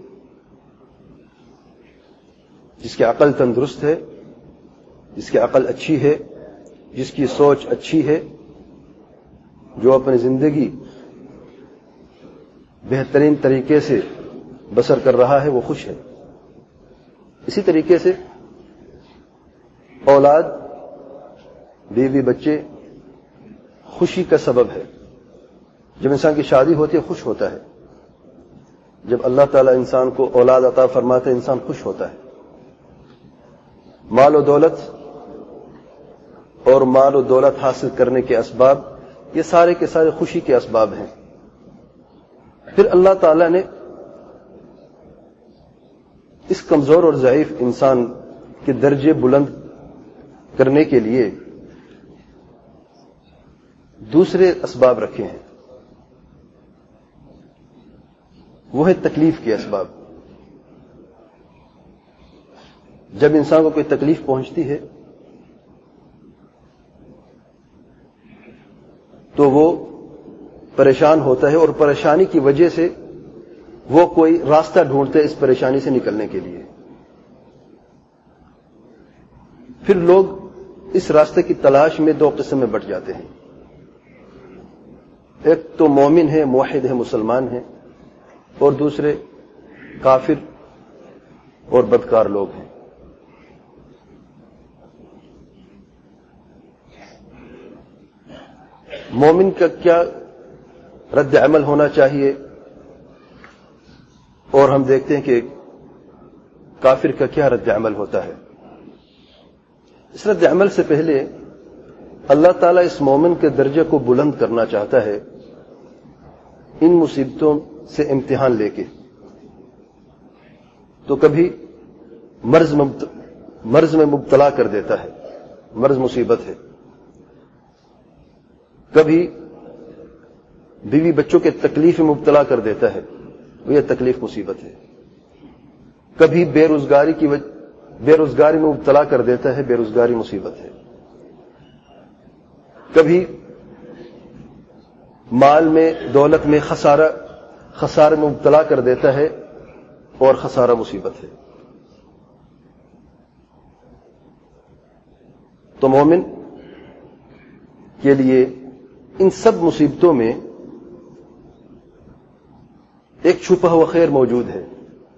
جس کی عقل تندرست ہے، جس کی عقل اچھی ہے، جس کی سوچ اچھی ہے، جو اپنی زندگی بہترین طریقے سے بسر کر رہا ہے، وہ خوش ہے. اسی طریقے سے اولاد، بیوی، بچے خوشی کا سبب ہے. جب انسان کی شادی ہوتی ہے خوش ہوتا ہے. جب اللہ تعالیٰ انسان کو اولاد عطا فرماتے ہیں انسان خوش ہوتا ہے. مال و دولت اور مال و دولت حاصل کرنے کے اسباب یہ سارے کے سارے خوشی کے اسباب ہیں. پھر اللہ تعالیٰ نے اس کمزور اور ضعیف انسان کے درجے بلند کرنے کے لیے دوسرے اسباب رکھے ہیں. وہ ہے تکلیف کے اسباب. جب انسان کو کوئی تکلیف پہنچتی ہے تو وہ پریشان ہوتا ہے، اور پریشانی کی وجہ سے وہ کوئی راستہ ڈھونڈتے اس پریشانی سے نکلنے کے لیے. پھر لوگ اس راستے کی تلاش میں دو قسم میں بٹ جاتے ہیں. ایک تو مومن ہے، موحد ہے، مسلمان ہے، اور دوسرے کافر اور بدکار لوگ ہیں. مومن کا کیا رد عمل ہونا چاہیے، اور ہم دیکھتے ہیں کہ کافر کا کیا رد عمل ہوتا ہے. اس رد عمل سے پہلے اللہ تعالیٰ اس مومن کے درجے کو بلند کرنا چاہتا ہے ان مصیبتوں سے امتحان لے کے. تو کبھی مرض مرض میں مبتلا کر دیتا ہے، مرض مصیبت ہے. کبھی بیوی بچوں کے تکلیف میں مبتلا کر دیتا ہے، یہ تکلیف مصیبت ہے. کبھی بے روزگاری کی وجہ بے روزگاری میں مبتلا کر دیتا ہے، بے روزگاری مصیبت ہے. کبھی مال میں، دولت میں خسارہ خسارے میں مبتلا کر دیتا ہے، اور خسارہ مصیبت ہے. تو مومن کے لیے ان سب مصیبتوں میں ایک چھپا ہوا خیر موجود ہے،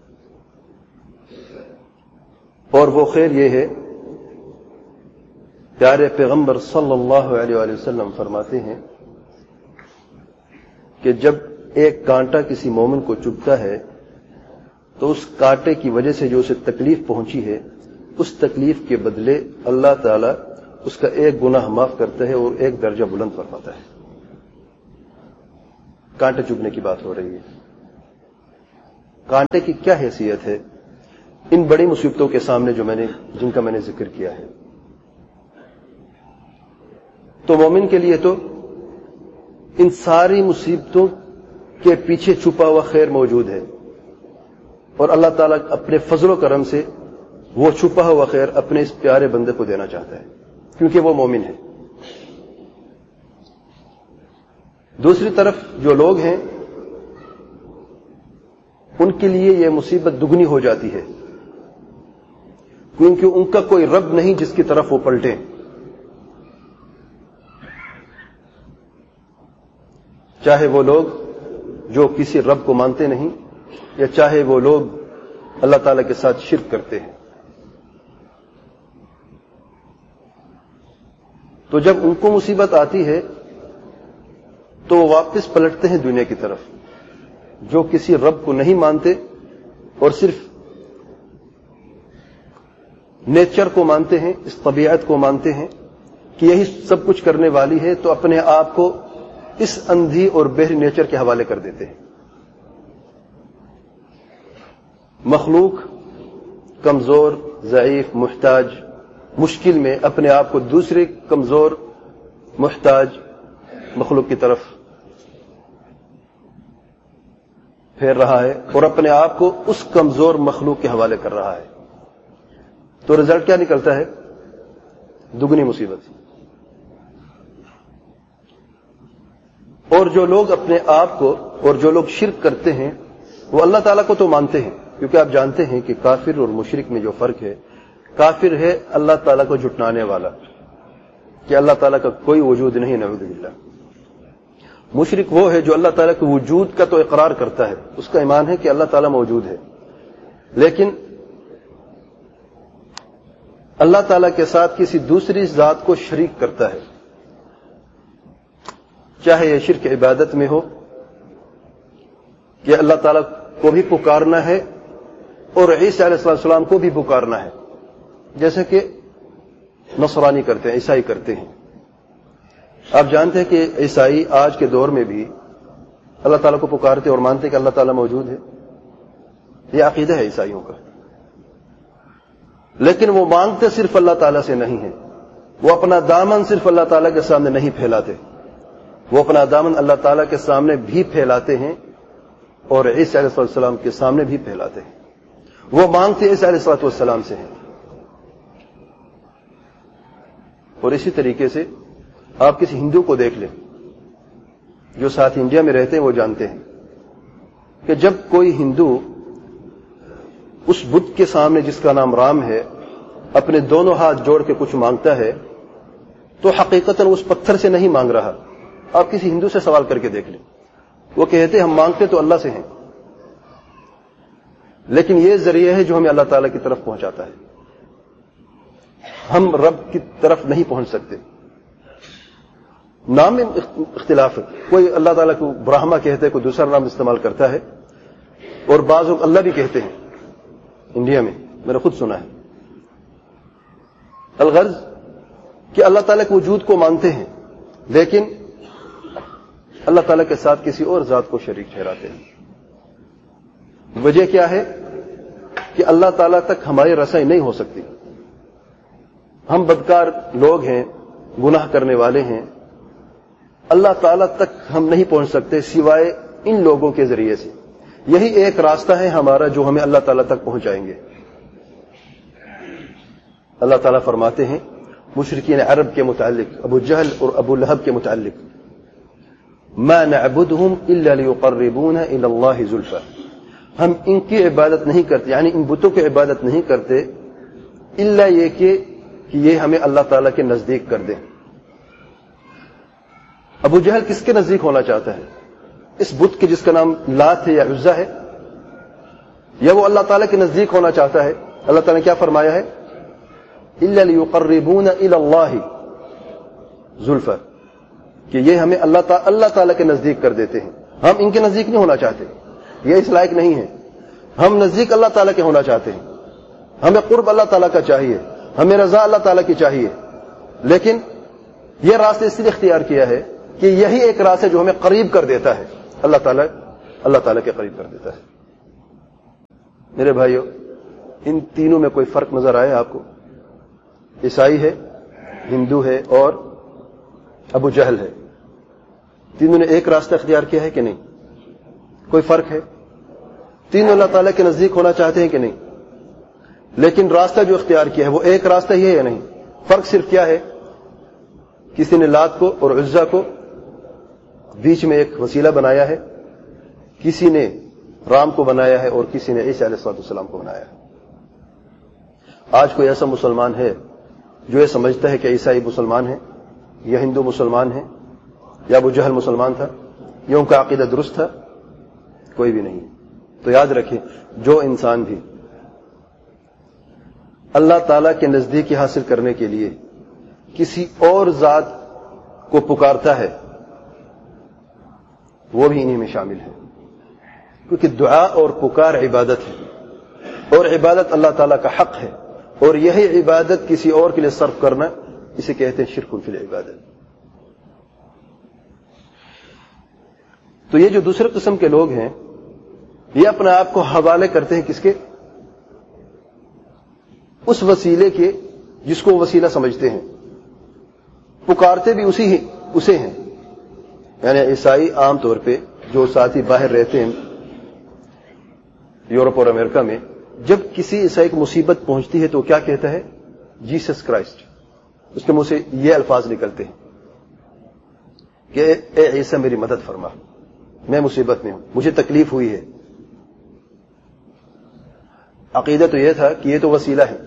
اور وہ خیر یہ ہے، پیارے پیغمبر صلی اللہ علیہ وآلہ وسلم فرماتے ہیں کہ جب ایک کانٹا کسی مومن کو چبھتا ہے تو اس کانٹے کی وجہ سے جو اسے تکلیف پہنچی ہے، اس تکلیف کے بدلے اللہ تعالی اس کا ایک گناہ معاف کرتا ہے اور ایک درجہ بلند فرماتا ہے. کانٹے چبھنے کی بات ہو رہی ہے. کانٹے کی کیا حیثیت ہے ان بڑی مصیبتوں کے سامنے جو میں نے جن کا میں نے ذکر کیا ہے؟ تو مومن کے لیے تو ان ساری مصیبتوں کے پیچھے چھپا ہوا خیر موجود ہے، اور اللہ تعالیٰ اپنے فضل و کرم سے وہ چھپا ہوا خیر اپنے اس پیارے بندے کو دینا چاہتا ہے، کیونکہ وہ مومن ہے۔ دوسری طرف جو لوگ ہیں ان کے لیے یہ مصیبت دگنی ہو جاتی ہے، کیونکہ ان کا کوئی رب نہیں جس کی طرف وہ پلٹیں۔ چاہے وہ لوگ جو کسی رب کو مانتے نہیں، یا چاہے وہ لوگ اللہ تعالی کے ساتھ شرک کرتے ہیں، تو جب ان کو مصیبت آتی ہے تو وہ واپس پلٹتے ہیں دنیا کی طرف۔ جو کسی رب کو نہیں مانتے اور صرف نیچر کو مانتے ہیں، اس طبیعت کو مانتے ہیں کہ یہی سب کچھ کرنے والی ہے، تو اپنے آپ کو اس اندھی اور بہری نیچر کے حوالے کر دیتے ہیں۔ مخلوق کمزور، ضعیف، محتاج، مشکل میں اپنے آپ کو دوسرے کمزور، محتاج مخلوق کی طرف پھیر رہا ہے اور اپنے آپ کو اس کمزور مخلوق کے حوالے کر رہا ہے، تو رزلٹ کیا نکلتا ہے؟ دگنی مصیبت۔ اور جو لوگ اپنے آپ کو اور جو لوگ شرک کرتے ہیں وہ اللہ تعالیٰ کو تو مانتے ہیں، کیونکہ آپ جانتے ہیں کہ کافر اور مشرک میں جو فرق ہے، کافر ہے اللہ تعالیٰ کو جھٹلانے والا کہ اللہ تعالیٰ کا کوئی وجود نہیں، نعوذ باللہ۔ مشرک وہ ہے جو اللہ تعالیٰ کے وجود کا تو اقرار کرتا ہے، اس کا ایمان ہے کہ اللہ تعالیٰ موجود ہے، لیکن اللہ تعالیٰ کے ساتھ کسی دوسری ذات کو شریک کرتا ہے، چاہے یہ شرک عبادت میں ہو کہ اللہ تعالیٰ کو بھی پکارنا ہے اور عیسیٰ علیہ السلام کو بھی پکارنا ہے، جیسے کہ نصرانی کرتے ہیں، عیسائی کرتے ہیں۔ آپ جانتے ہیں کہ عیسائی آج کے دور میں بھی اللہ تعالیٰ کو پکارتے اور مانتے کہ اللہ تعالیٰ موجود ہے، یہ عقیدہ ہے عیسائیوں کا، لیکن وہ مانگتے صرف اللہ تعالیٰ سے نہیں ہے، وہ اپنا دامن صرف اللہ تعالیٰ کے سامنے نہیں پھیلاتے، وہ اپنا دامن اللہ تعالیٰ کے سامنے بھی پھیلاتے ہیں اور عیسیٰ علیہ السلام کے سامنے بھی پھیلاتے ہیں۔ وہ مانگتے عیسیٰ علیہ السلام سے ہیں۔ اور اسی طریقے سے آپ کسی ہندو کو دیکھ لیں، جو ساتھ انڈیا میں رہتے ہیں وہ جانتے ہیں کہ جب کوئی ہندو اس بت کے سامنے جس کا نام رام ہے اپنے دونوں ہاتھ جوڑ کے کچھ مانگتا ہے تو حقیقتاً اس پتھر سے نہیں مانگ رہا۔ آپ کسی ہندو سے سوال کر کے دیکھ لیں، وہ کہتے ہم مانگتے تو اللہ سے ہیں، لیکن یہ ذریعہ ہے جو ہمیں اللہ تعالیٰ کی طرف پہنچاتا ہے، ہم رب کی طرف نہیں پہنچ سکتے۔ نام میں اختلاف ہے، کوئی اللہ تعالیٰ کو برہما کہتے ہے، کوئی دوسرا نام استعمال کرتا ہے، اور بعض لوگ اللہ بھی کہتے ہیں انڈیا میں، میں نے خود سنا ہے۔ الغرض کہ اللہ تعالیٰ کے وجود کو مانتے ہیں لیکن اللہ تعالیٰ کے ساتھ کسی اور ذات کو شریک ٹھہراتے ہیں۔ وجہ کیا ہے کہ اللہ تعالیٰ تک ہماری رسائی نہیں ہو سکتی، ہم بدکار لوگ ہیں، گناہ کرنے والے ہیں، اللہ تعالیٰ تک ہم نہیں پہنچ سکتے سوائے ان لوگوں کے ذریعے سے۔ یہی ایک راستہ ہے ہمارا جو ہمیں اللہ تعالیٰ تک پہنچائیں گے۔ اللہ تعالیٰ فرماتے ہیں مشرکین عرب کے متعلق، ابو جہل اور ابو لہب کے متعلق، ما نعبدهم الا ليقربونا الى الله زلفى، ہم ان کی عبادت نہیں کرتے، یعنی ان بتوں کی عبادت نہیں کرتے الا یہ کہ کہ یہ ہمیں اللہ تعالیٰ کے نزدیک کر دیں۔ ابو جہل کس کے نزدیک ہونا چاہتا ہے؟ اس بت کے جس کا نام لات ہے یا عزا ہے، یا وہ اللہ تعالیٰ کے نزدیک ہونا چاہتا ہے؟ اللہ تعالیٰ نے کیا فرمایا ہے؟ الا ليقربونا الى الله زلفى، کہ یہ ہمیں اللہ تعالیٰ اللہ تعالیٰ کے نزدیک کر دیتے ہیں۔ ہم ان کے نزدیک نہیں ہونا چاہتے، یہ اس لائق نہیں ہے، ہم نزدیک اللہ تعالیٰ کے ہونا چاہتے ہیں، ہمیں قرب اللہ تعالیٰ کا چاہیے، ہمیں رضا اللہ تعالیٰ کی چاہیے، لیکن یہ راستہ اس لیے اختیار کیا ہے کہ یہی ایک راستہ جو ہمیں قریب کر دیتا ہے، اللہ تعالیٰ اللہ تعالیٰ کے قریب کر دیتا ہے۔ میرے بھائیوں، ان تینوں میں کوئی فرق نظر آئے آپ کو؟ عیسائی ہے، ہندو ہے اور ابو جہل ہے، تینوں نے ایک راستہ اختیار کیا ہے کہ نہیں؟ کوئی فرق ہے؟ تینوں اللہ تعالیٰ کے نزدیک ہونا چاہتے ہیں کہ نہیں؟ لیکن راستہ جو اختیار کیا ہے وہ ایک راستہ ہی ہے یا نہیں؟ فرق صرف کیا ہے؟ کسی نے لات کو اور عزا کو بیچ میں ایک وسیلہ بنایا ہے، کسی نے رام کو بنایا ہے اور کسی نے عیسیٰ علیہ السلام کو بنایا ہے۔ آج کوئی ایسا مسلمان ہے جو یہ سمجھتا ہے کہ عیسائی مسلمان ہے یا ہندو مسلمان ہے یا ابو جہل مسلمان تھا یا ان کا عقیدہ درست تھا؟ کوئی بھی نہیں۔ تو یاد رکھیں، جو انسان بھی اللہ تعالیٰ کے نزدیکی حاصل کرنے کے لیے کسی اور ذات کو پکارتا ہے وہ بھی انہی میں شامل ہے، کیونکہ دعا اور پکار عبادت ہے اور عبادت اللہ تعالیٰ کا حق ہے، اور یہی عبادت کسی اور کے لیے صرف کرنا اسے کہتے ہیں شرک فی العبادت۔ تو یہ جو دوسرے قسم کے لوگ ہیں یہ اپنے آپ کو حوالے کرتے ہیں کس کے؟ اس وسیلے کے جس کو وسیلہ سمجھتے ہیں، پکارتے بھی اسی ہی اسے ہیں۔ یعنی عیسائی عام طور پہ جو ساتھی باہر رہتے ہیں یورپ اور امریکہ میں، جب کسی عیسائی کو مصیبت پہنچتی ہے تو کیا کہتا ہے؟ Jesus Christ. اس کے منہ سے یہ الفاظ نکلتے ہیں کہ اے عیسیٰ میری مدد فرما، میں مصیبت میں ہوں، مجھے تکلیف ہوئی ہے۔ عقیدہ تو یہ تھا کہ یہ تو وسیلہ ہے،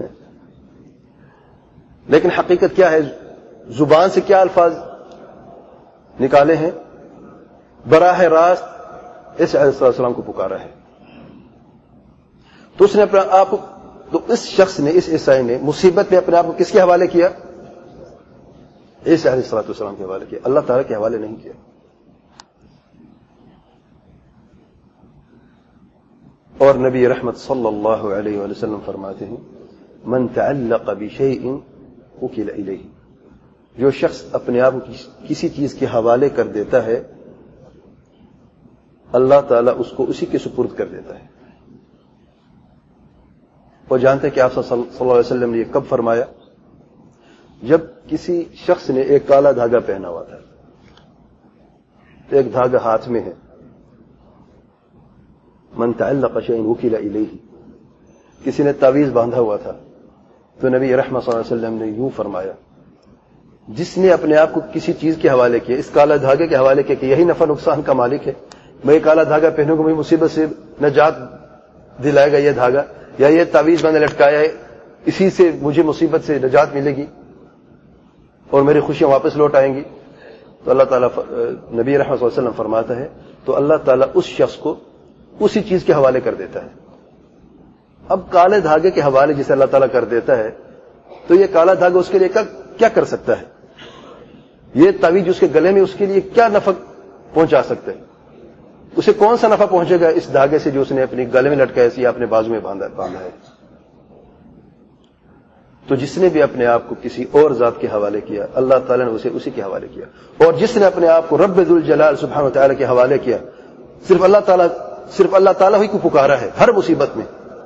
لیکن حقیقت کیا ہے؟ زبان سے کیا الفاظ نکالے ہیں؟ براہ راست عیسیٰ علیہ السلام کو پکارا ہے۔ تو اس نے اپنا آپ تو اس شخص نے، اس عیسائی نے مصیبت میں اپنے آپ کو کس کے حوالے کیا؟ عیسیٰ علیہ السلام کے حوالے کیا، اللہ تعالیٰ کے حوالے نہیں کیا۔ اور نبی رحمت صلی اللہ علیہ وآلہ وسلم فرماتے ہیں من تعلق بشیء وکل الیہ، جو شخص اپنے آپ کو کسی چیز کے حوالے کر دیتا ہے اللہ تعالیٰ اس کو اسی کے سپرد کر دیتا ہے۔ اور جانتے ہیں کہ آپ صلی اللہ علیہ وسلم نے یہ کب فرمایا؟ جب کسی شخص نے ایک کالا دھاگا پہنا ہوا تھا، ایک دھاگا ہاتھ میں ہے، من تعلق شیء وکل الیہ، کسی نے تعویذ باندھا ہوا تھا، تو نبی رحمت صلی اللہ علیہ وسلم نے یوں فرمایا جس نے اپنے آپ کو کسی چیز کے حوالے کیا، اس کالا دھاگے کے حوالے کیا کہ یہی نفع نقصان کا مالک ہے، میں یہ کالا دھاگا پہنوں گا مجھے مصیبت سے نجات دلائے گا یہ دھاگا، یا یہ تعویذ میں نے لٹکایا ہے اسی سے مجھے مصیبت سے نجات ملے گی اور میری خوشیاں واپس لوٹ آئیں گی، تو اللہ تعالیٰ نبی رحمت صلی اللہ علیہ وسلم فرماتا ہے تو اللہ تعالیٰ اس شخص کو اسی چیز کے حوالے کر دیتا ہے۔ اب کالے دھاگے کے حوالے جسے اللہ تعالیٰ کر دیتا ہے تو یہ کالا دھاگا اس کے لیے کیا کر سکتا ہے؟ یہ تعویذ اس کے گلے میں اس کے لیے کیا نفع پہنچا سکتا ہے؟ اسے کون سا نفع پہنچے گا اس دھاگے سے جو اس نے اپنے گلے میں لٹکایا یا اپنے بازو میں باندھا باندھا ہے؟ تو جس نے بھی اپنے آپ کو کسی اور ذات کے حوالے کیا اللہ تعالیٰ نے اسے اسی کے حوالے کیا، اور جس نے اپنے آپ کو رب ذوالجلال سبحانہ وتعالی کے حوالے کیا، صرف اللہ تعالیٰ صرف اللہ تعالیٰ ہی کو پکارا ہے ہر مصیبت میں۔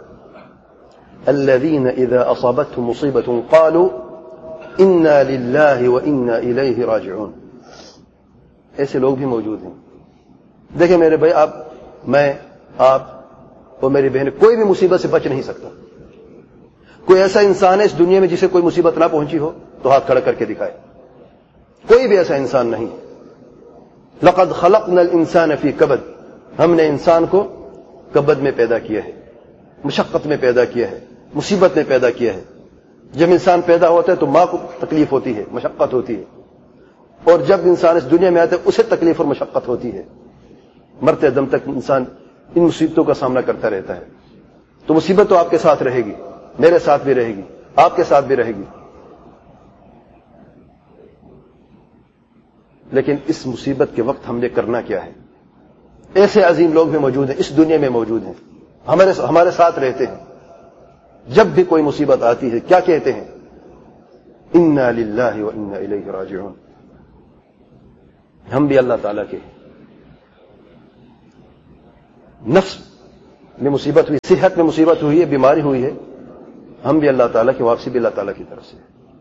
الذین اذا اصابتهم مصیبۃ قالوا انا للہ وانا الیہ راجعون، ایسے لوگ بھی موجود ہیں۔ دیکھیں میرے بھائی، آپ میں آپ اور میری بہن کوئی بھی مصیبت سے بچ نہیں سکتا۔ کوئی ایسا انسان ہے اس دنیا میں جسے کوئی مصیبت نہ پہنچی ہو تو ہاتھ کھڑا کر کے دکھائے، کوئی بھی ایسا انسان نہیں۔ لقد خلقنا الانسان فی کبد، ہم نے انسان کو کبد میں پیدا کیا ہے، مشقت میں پیدا کیا ہے، مصیبت میں پیدا کیا ہے۔ جب انسان پیدا ہوتا ہے تو ماں کو تکلیف ہوتی ہے، مشقت ہوتی ہے، اور جب انسان اس دنیا میں آتا ہے اسے تکلیف اور مشقت ہوتی ہے۔ مرتے دم تک انسان ان مصیبتوں کا سامنا کرتا رہتا ہے۔ تو مصیبت تو آپ کے ساتھ رہے گی، میرے ساتھ بھی رہے گی، آپ کے ساتھ بھی رہے گی، لیکن اس مصیبت کے وقت ہم نے کرنا کیا ہے؟ ایسے عظیم لوگ بھی موجود ہیں، اس دنیا میں موجود ہیں، ہمارے ہمارے ساتھ رہتے ہیں۔ جب بھی کوئی مصیبت آتی ہے کیا کہتے ہیں؟ انا للہ وانا الیہ راجعون، ہم بھی اللہ تعالیٰ کے۔ نفس میں مصیبت ہوئی، صحت میں مصیبت ہوئی ہے، بیماری ہوئی ہے، ہم بھی اللہ تعالیٰ کی، واپسی بھی اللہ تعالیٰ کی طرف سے۔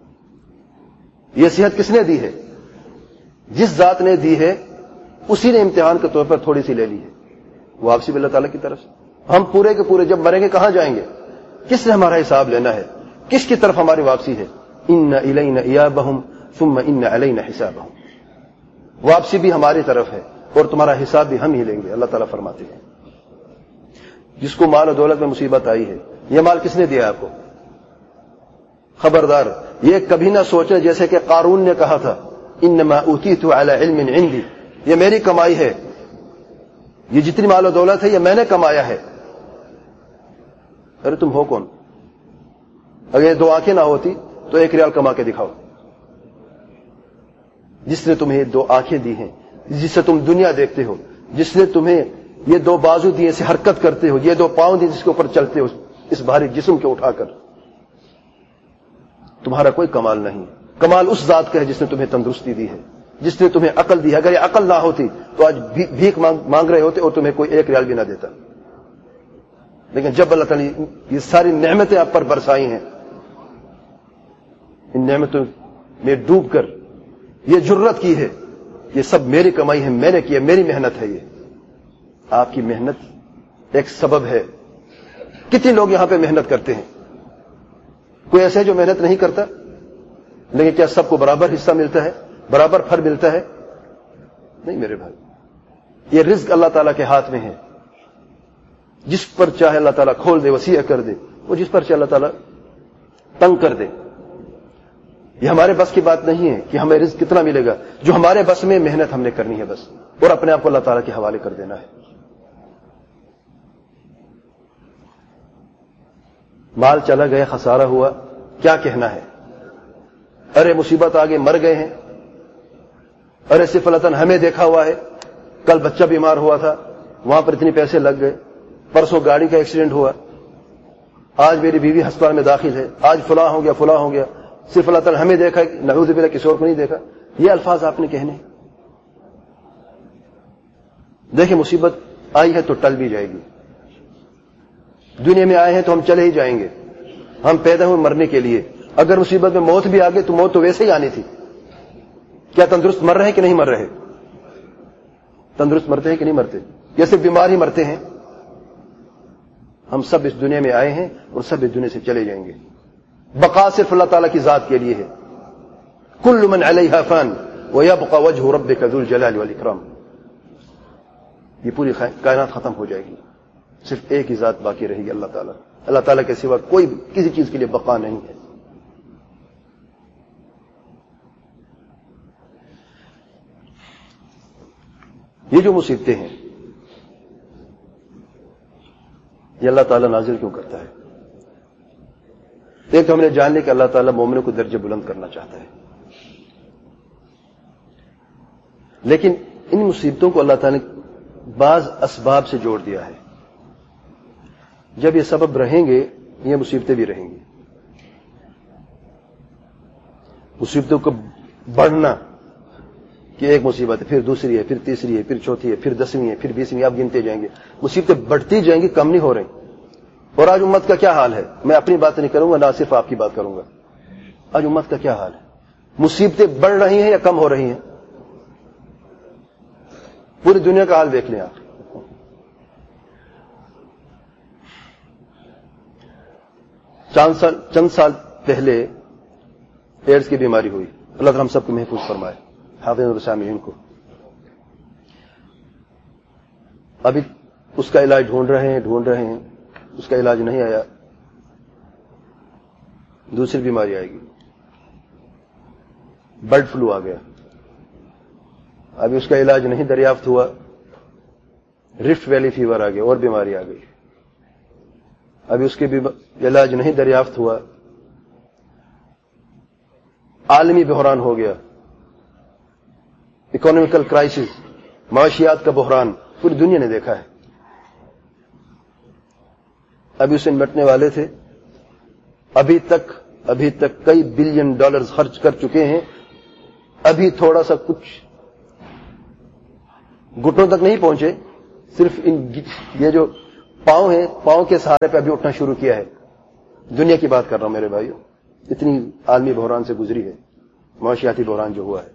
یہ صحت کس نے دی ہے؟ جس ذات نے دی ہے اسی نے امتحان کے طور پر تھوڑی سی لے لی ہے، واپسی بھی اللہ تعالیٰ کی طرف سے۔ ہم پورے کے پورے جب مریں گے کہاں جائیں گے؟ کس نے ہمارا حساب لینا ہے؟ کس کی طرف ہماری واپسی ہے؟ ان الینا ایابہم ثم ان علینا حسابہم، واپسی بھی ہماری طرف ہے اور تمہارا حساب بھی ہم ہی لیں گے، اللہ تعالیٰ فرماتے ہیں۔ جس کو مال و دولت میں مصیبت آئی ہے، یہ مال کس نے دیا آپ کو؟ خبردار یہ کبھی نہ سوچے جیسے کہ قارون نے کہا تھا انما اوتیت علی علم عندی، یہ میری کمائی ہے، یہ جتنی مال و دولت ہے یہ میں نے کمایا ہے۔ ارے تم ہو کون؟ اگر یہ دو آنکھیں نہ ہوتی تو ایک ریال کما کے دکھاؤ۔ جس نے تمہیں دو آنکھیں دی ہیں، جس سے تم دنیا دیکھتے ہو، جس نے تمہیں یہ دو بازو دیے سے حرکت کرتے ہو، یہ دو پاؤں دیے جس کے اوپر چلتے ہو اس بھاری جسم کے اٹھا کر، تمہارا کوئی کمال نہیں۔ کمال اس ذات کا ہے جس نے تمہیں تندرستی دی ہے، جس نے تمہیں عقل دی ہے۔ اگر یہ عقل نہ ہوتی تو آج بھیک مانگ رہے ہوتے اور تمہیں کوئی ایک ریال بھی نہ دیتا۔ لیکن جب اللہ تعالیٰ نے یہ ساری نعمتیں آپ پر برسائی ہیں، ان نعمتوں میں ڈوب کر یہ جرت کی ہے، یہ سب میری کمائی ہے، میں نے کی ہے، میری محنت ہے۔ یہ آپ کی محنت ایک سبب ہے۔ کتنے لوگ یہاں پہ محنت کرتے ہیں؟ کوئی ایسے جو محنت نہیں کرتا؟ لیکن کیا سب کو برابر حصہ ملتا ہے، برابر پھل ملتا ہے؟ نہیں میرے بھائی، یہ رزق اللہ تعالیٰ کے ہاتھ میں ہے۔ جس پر چاہے اللہ تعالیٰ کھول دے، وسیع کر دے، وہ جس پر چاہے اللہ تعالیٰ تنگ کر دے۔ یہ ہمارے بس کی بات نہیں ہے کہ ہمیں رزق کتنا ملے گا، جو ہمارے بس میں محنت ہم نے کرنی ہے بس، اور اپنے آپ کو اللہ تعالیٰ کے حوالے کر دینا ہے۔ مال چلا گیا، خسارہ ہوا، کیا کہنا ہے؟ ارے مصیبت آگے، مر گئے ہیں، ارے صرف اللہ تعالیٰ نے ہمیں دیکھا ہوا ہے، کل بچہ بیمار ہوا تھا وہاں پر اتنے پیسے لگ گئے، پرسوں گاڑی کا ایکسیڈنٹ ہوا، آج میری بیوی ہسپتال میں داخل ہے، آج فلاں ہو گیا فلاں ہو گیا، صرف اللہ تعالیٰ ہمیں دیکھا، نعوذ باللہ کسی اور کو نہیں دیکھا۔ یہ الفاظ آپ نے کہنے۔ دیکھیں مصیبت آئی ہے تو ٹل بھی جائے گی، دنیا میں آئے ہیں تو ہم چلے ہی جائیں گے، ہم پیدا ہوئے مرنے کے لیے۔ اگر مصیبت میں موت بھی آ گئی تو موت تو ویسے ہی آنی تھی۔ کیا تندرست مر رہے ہیں کہ نہیں مر رہے؟ تندرست مرتے ہیں کہ نہیں مرتے؟ یا صرف بیمار ہی مرتے ہیں؟ ہم سب اس دنیا میں آئے ہیں اور سب اس دنیا سے چلے جائیں گے۔ بقا صرف اللہ تعالیٰ کی ذات کے لیے ہے۔ کل من علیہا فان ویبقى وجہ ربک ذو الجلال والاکرام۔ یہ پوری کائنات ختم ہو جائے گی، صرف ایک ہی ذات باقی رہے گی، اللہ تعالیٰ۔ اللہ تعالیٰ کے سوا کوئی کسی چیز کے لیے بقا نہیں ہے۔ یہ جو مصیبتیں ہیں یہ اللہ تعالیٰ نازل کیوں کرتا ہے؟ ایک تو ہم نے جان لیا کہ اللہ تعالیٰ مومنوں کو درجے بلند کرنا چاہتا ہے، لیکن ان مصیبتوں کو اللہ تعالیٰ نے بعض اسباب سے جوڑ دیا ہے۔ جب یہ سبب رہیں گے یہ مصیبتیں بھی رہیں گی۔ مصیبتوں کو بڑھنا کہ ایک مصیبت ہے، پھر دوسری ہے، پھر تیسری ہے، پھر چوتھی ہے، پھر دسویں ہے، پھر بیسویں، آپ گنتے جائیں گے، مصیبتیں بڑھتی جائیں گی، کم نہیں ہو رہی۔ اور آج امت کا کیا حال ہے؟ میں اپنی بات نہیں کروں گا، نہ صرف آپ کی بات کروں گا۔ آج امت کا کیا حال ہے؟ مصیبتیں بڑھ رہی ہیں یا کم ہو رہی ہیں؟ پوری دنیا کا حال دیکھ لیں آپ۔ چند سال چند سال پہلے ایڈز کی بیماری ہوئی، اللہ تعالیٰ ہم سب کو محفوظ فرمائے، حافظ اور سامعین کو۔ ابھی اس کا علاج ڈھونڈ رہے ہیں ڈھونڈ رہے ہیں اس کا علاج نہیں آیا، دوسری بیماری آئے گی، برڈ فلو آ گیا، ابھی اس کا علاج نہیں دریافت ہوا، رفٹ ویلی فیور آ گیا، اور بیماری آ گئی، ابھی اس کے بھی علاج نہیں دریافت ہوا، عالمی بحران ہو گیا، اکنامیکل کرائسس، معاشیات کا بحران پوری دنیا نے دیکھا ہے۔ ابھی اسے نمٹنے والے تھے، ابھی تک ابھی تک کئی بلین ڈالرز خرچ کر چکے ہیں، ابھی تھوڑا سا کچھ گھٹنوں تک نہیں پہنچے، صرف ان یہ جو پاؤں ہیں, پاؤں کے سہارے پہ ابھی اٹھنا شروع کیا ہے. دنیا کی بات کر رہا ہوں میرے بھائیوں, اتنی عالمی بحران سے گزری ہے, معاشیاتی بحران جو ہوا ہے.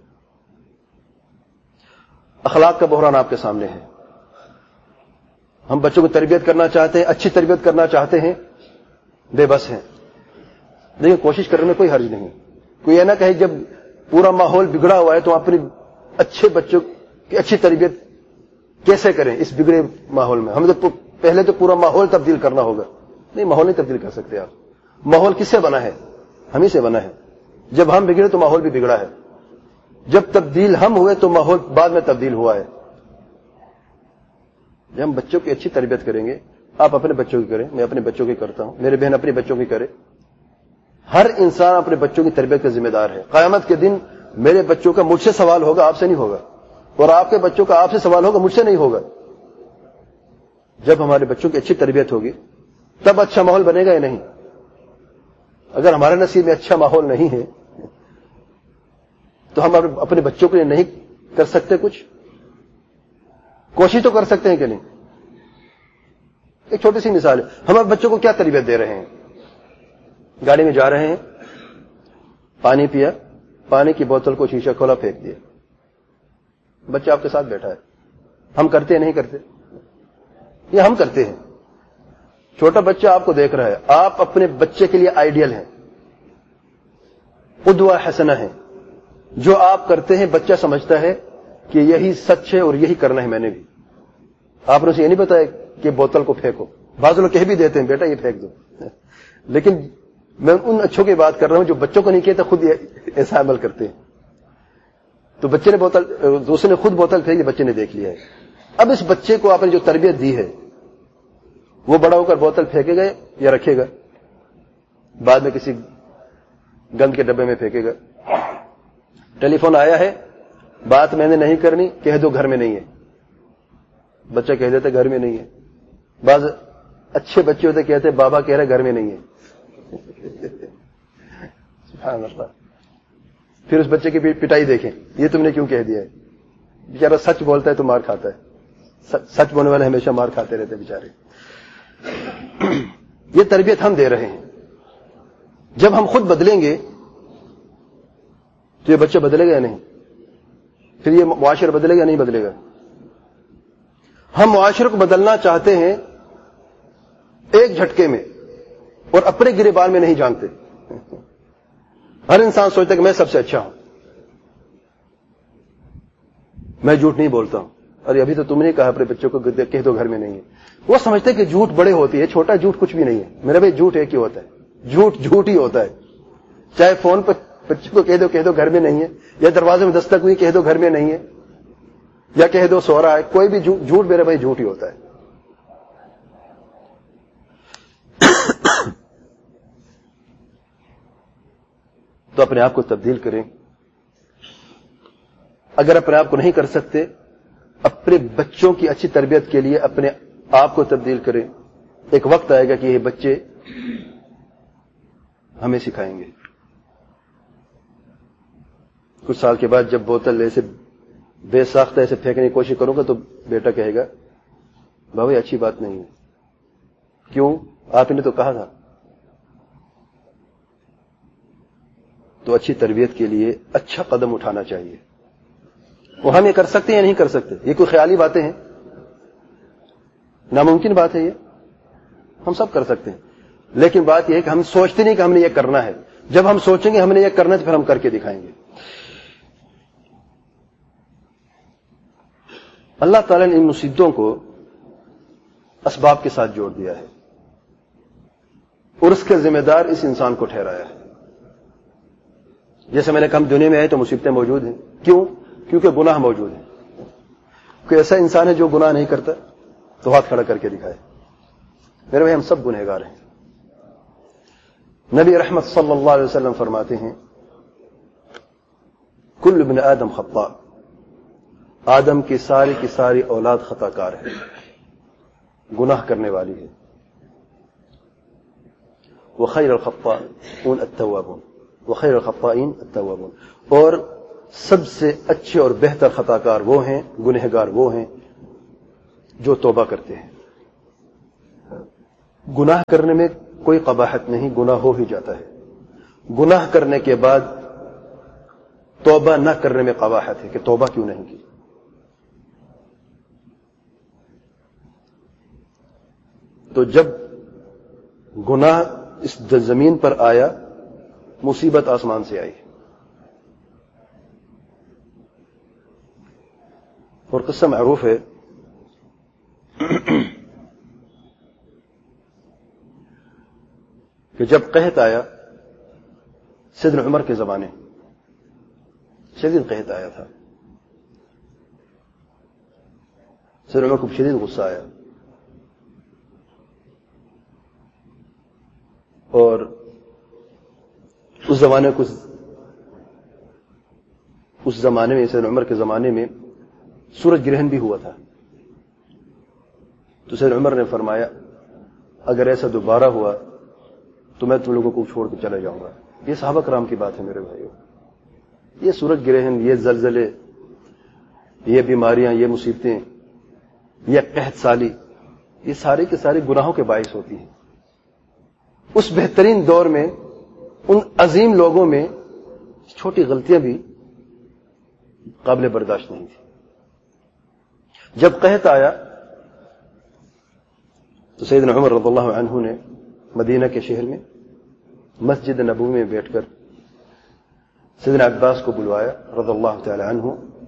اخلاق کا بحران آپ کے سامنے ہے. ہم بچوں کو تربیت کرنا چاہتے ہیں, اچھی تربیت کرنا چاہتے ہیں, بے بس ہیں. لیکن کوشش کرنے میں کوئی حرج نہیں. کوئی یہ نہ کہے جب پورا ماحول بگڑا ہوا ہے تو اپنے اچھے بچوں کی اچھی تربیت کیسے کریں اس بگڑے ماحول میں. ہمیں تو پہلے تو پورا ماحول تبدیل کرنا ہوگا. نہیں, ماحول نہیں تبدیل کر سکتے آپ. ماحول کس سے بنا ہے؟ ہم ہی سے بنا ہے. جب ہم بگڑے تو ماحول بھی بگڑا ہے. جب تبدیل ہم ہوئے تو ماحول بعد میں تبدیل ہوا ہے. جب ہم بچوں کی اچھی تربیت کریں گے, آپ اپنے بچوں کی کریں, میں اپنے بچوں کی کرتا ہوں, میرے بہن اپنے بچوں کی کرے. ہر انسان اپنے بچوں کی تربیت کا ذمہ دار ہے. قیامت کے دن میرے بچوں کا مجھ سے سوال ہوگا, آپ سے نہیں ہوگا, اور آپ کے بچوں کا آپ سے سوال ہوگا, مجھ سے نہیں ہوگا. جب ہمارے بچوں کی اچھی تربیت ہوگی تب اچھا ماحول بنے گا یا نہیں. اگر ہمارے نصیب میں اچھا ماحول نہیں ہے تو ہم اپنے بچوں کے لیے نہیں کر سکتے کچھ. کوشش تو کر سکتے ہیں کہ نہیں. ایک چھوٹی سی مثال ہے, ہم اپنے بچوں کو کیا تربیت دے رہے ہیں. گاڑی میں جا رہے ہیں, پانی پیا, پانی کی بوتل کو شیشہ کھولا, پھینک دیا. بچہ آپ کے ساتھ بیٹھا ہے. ہم کرتے ہیں نہیں کرتے؟ یہ ہم کرتے ہیں. چھوٹا بچہ آپ کو دیکھ رہا ہے, آپ اپنے بچے کے لیے آئیڈیل ہیں, قدوہ حسنہ ہیں. جو آپ کرتے ہیں بچہ سمجھتا ہے کہ یہی سچ ہے اور یہی کرنا ہے میں نے بھی. آپ نے اسے یہ نہیں بتایا کہ بوتل کو پھینکو. بعض لوگ کہہ بھی دیتے ہیں بیٹا یہ پھینک دو, لیکن میں ان اچھوں کی بات کر رہا ہوں جو بچوں کو نہیں کہتے, خود ایسا عمل کرتے ہیں. تو بچے نے بوتل, دوسرے نے خود بوتل پھینکی, بچے نے دیکھ لیا ہے. اب اس بچے کو آپ نے جو تربیت دی ہے وہ بڑا ہو کر بوتل پھینکے گا یا رکھے گا, بعد میں کسی گند کے ڈبے میں پھینکے گا. ٹیلی فون آیا ہے, بات میں نے نہیں کرنی, کہہ دو گھر میں نہیں ہے. بچہ کہہ دیتا گھر میں نہیں ہے. بعض اچھے بچے ہوتے کہتے بابا کہہ رہے گھر میں نہیں ہے. سبحان اللہ. پھر اس بچے کی پٹائی دیکھیں, یہ تم نے کیوں کہہ دیا ہے. بیچارہ سچ بولتا ہے تو مار کھاتا ہے. سچ بولنے والے ہمیشہ مار کھاتے رہتے بیچارے. یہ تربیت ہم دے رہے ہیں. جب ہم خود بدلیں گے تو یہ بچہ بدلے گا یا نہیں؟ پھر یہ معاشرہ بدلے گا یا نہیں بدلے گا؟ ہم معاشرے کو بدلنا چاہتے ہیں ایک جھٹکے میں, اور اپنے گریبان میں نہیں جانتے. ہر انسان سوچتا ہے کہ میں سب سے اچھا ہوں, میں جھوٹ نہیں بولتا ہوں. ارے ابھی تو تم نے کہا اپنے بچوں کو کہہ دو گھر میں نہیں ہے. وہ سمجھتے کہ جھوٹ بڑے ہوتی ہے, چھوٹا جھوٹ کچھ بھی نہیں ہے. میرا بھائی جھوٹ ایک ہی ہوتا ہے, جھوٹ جھوٹ ہی ہوتا ہے. چاہے فون پر بچے کو کہہ دو کہہ دو گھر میں نہیں ہے, یا دروازے میں دستک ہوئی کہہ دو گھر میں نہیں ہے, یا کہہ دو سو رہا ہے, کوئی بھی جھوٹ میرے بھائی جھوٹ ہی ہوتا ہے. تو اپنے آپ کو تبدیل کریں. اگر اپنے آپ کو نہیں کر سکتے, اپنے بچوں کی اچھی تربیت کے لیے اپنے آپ کو تبدیل کریں. ایک وقت آئے گا کہ یہ بچے ہمیں سکھائیں گے. کچھ سال کے بعد جب بوتل ایسے بے ساختہ ایسے پھینکنے کی کوشش کروں گا تو بیٹا کہے گا بابا یہ اچھی بات نہیں ہے. کیوں؟ آپ نے تو کہا تھا. تو اچھی تربیت کے لیے اچھا قدم اٹھانا چاہیے. وہ ہم یہ کر سکتے ہیں یا نہیں کر سکتے؟ یہ کوئی خیالی باتیں ہیں؟ ناممکن بات ہے یہ. ہم سب کر سکتے ہیں, لیکن بات یہ ہے کہ ہم سوچتے نہیں کہ ہم نے یہ کرنا ہے. جب ہم سوچیں گے ہم نے یہ کرنا ہے تو پھر ہم کر کے دکھائیں گے. اللہ تعالیٰ نے ان مصیبتوں کو اسباب کے ساتھ جوڑ دیا ہے اور اس کے ذمہ دار اس انسان کو ٹھہرایا ہے. جیسے میں نے کہا دنیا میں آئے تو مصیبتیں موجود ہیں. کیوں؟ کیونکہ گناہ موجود ہیں. کوئی ایسا انسان ہے جو گناہ نہیں کرتا تو ہاتھ کھڑا کر کے دکھائے. میرے بھائی ہم سب گنہگار ہیں. نبی رحمت صلی اللہ علیہ وسلم فرماتے ہیں کل ابن آدم خطاء, آدم کی ساری کی ساری اولاد خطا کار ہے, گناہ کرنے والی ہے. وخیر الخطائین التوابون, وخیر الخطائین التوابون, اور سب سے اچھے اور بہتر خطا کار وہ ہیں, گنہگار وہ ہیں جو توبہ کرتے ہیں. गुनाह करने में कोई कबाहत नहीं, गुनाह हो ही जाता है. गुनाह करने के बाद तौबा न करने में कबाहत है कि तौबा क्यों नहीं की. तो जब गुनाह इस जमीन पर आया, मुसीबत आसमान से आई. और किस्सा मारूफ है कि जब कहत आया सैयदना उमर के जमाने, शदीद कहत आया था, सैयदना उमर को शदीद गुस्सा आया और उस जमाने को उस जमाने में सैयदना उमर के जमाने में सूरज ग्रहण भी हुआ था. तो सैयदना उमर ने फरमाया अगर ऐसा दोबारा हुआ तो मैं तुम लोगों को छोड़ के चला जाऊंगा. ये सहाबा कराम की बात है मेरे भाइयों. ये सूरज ग्रहण, ये जलजले, ये बीमारियां, ये मुसीबतें, ये कहत साली, ये सारे के सारे गुनाहों के बाइस होती हैं. उस बेहतरीन दौर में उन अजीम लोगों में छोटी गलतियां भी काबिल बर्दाश्त नहीं थी. जब कहत आया तो सैयदना उमर रज़ियल्लाहु अन्हु ने मदीना के शहर में मस्जिद नबवी में बैठकर सैयदना अब्बास को बुलवाया रज़ियल्लाहु तआला अन्हु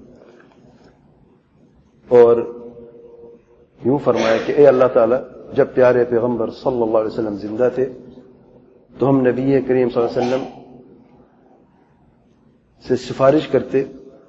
और यूं फरमाया कि ए अल्लाह ताला, जब प्यारे पैगंबर सल्लल्लाहु अलैहि वसल्लम जिंदा थे तो हम नबी करीम सल्लल्लाहु अलैहि वसल्लम से सिफारिश करते,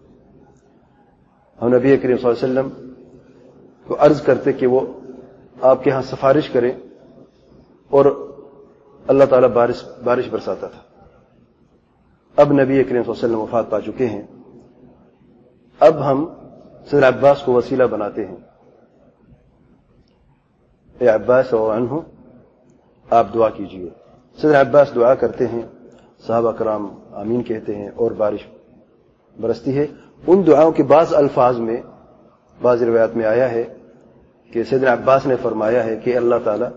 हम नबी करीम सल्लल्लाहु अलैहि वसल्लम को अर्ज करते कि वो आपके यहां सिफारिश करें और अल्लाह ताला बारिश बारिश बरसाता था. अब नबी करीम सल्लल्लाहु अलैहि वसल्लम वफात पा चुके हैं. अब हम सैयदना अब्बास को वसीला बनाते हैं. ए अब्बास और अन्हु, आप दुआ कीजिए. सैयदना अब्बास दुआ करते हैं, सहाबा कराम आमीन कहते हैं और बारिश बरसती है. उन दुआओं के बाज़ अल्फाज में बाज़ रिवायात में आया है कि सैयदना अब्बास ने फरमाया है कि अल्लाह ताला,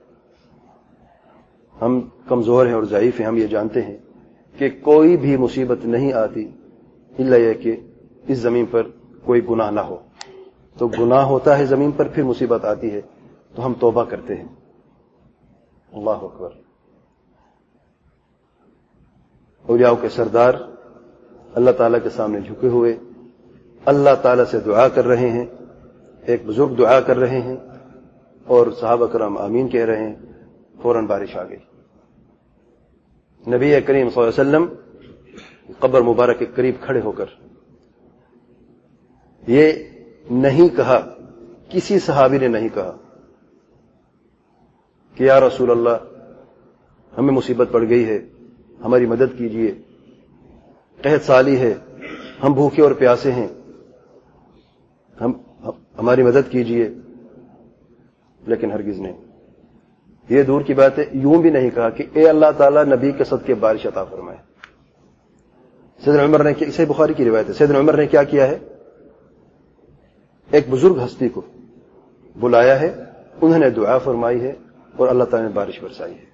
हम कमजोर हैं और ज़ईफ हैं, हम ये जानते हैं कि कोई भी मुसीबत नहीं आती इल्ला ये कि इस जमीन पर कोई गुनाह ना हो. तो गुनाह होता है जमीन पर, फिर मुसीबत आती है तो हम तौबा करते हैं. अल्लाह अकबर. औलियाओं के सरदार अल्लाह ताला के सामने झुके हुए अल्लाह ताला से दुआ कर रहे हैं. एक बुजुर्ग दुआ कर रहे हैं और सहाबा कराम आमीन कह रहे हैं. फौरन बारिश आ गई. नबी करीम सल्लल्लाहु अलैहि वसल्लम कब्र मुबारक के करीब खड़े होकर ये नहीं कहा, किसी सहाबी ने नहीं कहा कि या रसूल अल्लाह, हमें मुसीबत पड़ गई है, हमारी मदद कीजिए, कहत साली है, हम भूखे और प्यासे हैं, हम हमारी मदद कीजिए. लेकिन हरगिज नहीं. ये दूर की बात है, यूं भी नहीं कहा कि ए अल्लाह ताला नबी के सदके बारिश अता फरमाए. सैयदना उमर ने, इसे बुखारी की रिवायत है, सैयदना उमर ने क्या किया है, एक बुजुर्ग हस्ती को बुलाया है, उन्होंने दुआ फरमाई है और अल्लाह ताला ने बारिश बरसाई है.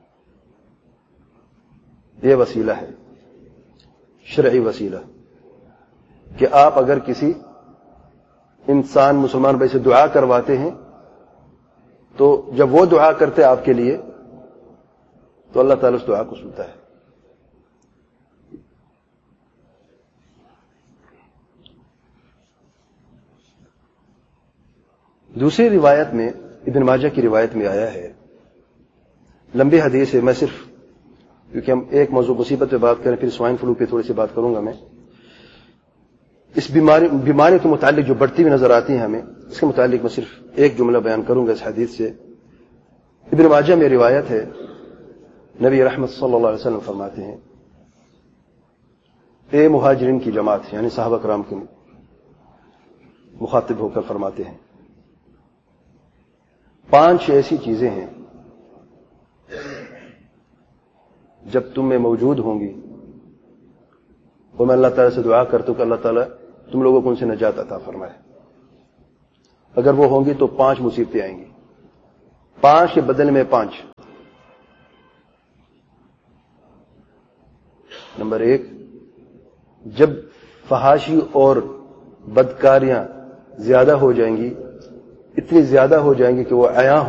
यह वसीला है, शरई वसीला, कि आप अगर किसी इंसान मुसलमान भाई से दुआ करवाते हैं तो जब वो दुआ करते आपके लिए तो अल्लाह ताला उस दुआ को सुनता है. दूसरी रिवायत में, इब्न माजा की रिवायत में आया है, लंबी हदीस है, मैं सिर्फ क्योंकि हम एक मौजू मुसीबत पे बात करें, फिर स्वाइन फ्लू पे थोड़ी सी बात करूंगा मैं. इस बीमारी बीमारी के मुतालिक जो बढ़ती हुई नजर आती है हमें, इसके मुतालिक मैं सिर्फ एक जुमला बयान करूंगा इस हदीस से. इब्न माजा में रिवायत है, नबी रहमत सल्लल्लाहु अलैहि वसल्लम फरमाते हैं, ए मुहाजिरिन की जमात, यानी सहाबा कराम के मुखातिब होकर फरमाते हैं, पांच ऐसी चीजें हैं जब तुम में मौजूद होंगी वो मैं अल्लाह ताला से दुआ करता हूं कि अल्लाह ताला तुम लोगों को उनसे नजात अता फरमाए. अगर वो होंगी तो पांच मुसीबतें आएंगी. پانچ کے بدلے میں پانچ. نمبر ایک، جب فحاشی اور بدکاریاں زیادہ ہو جائیں گی، اتنی زیادہ ہو جائیں گی کہ وہ عیاں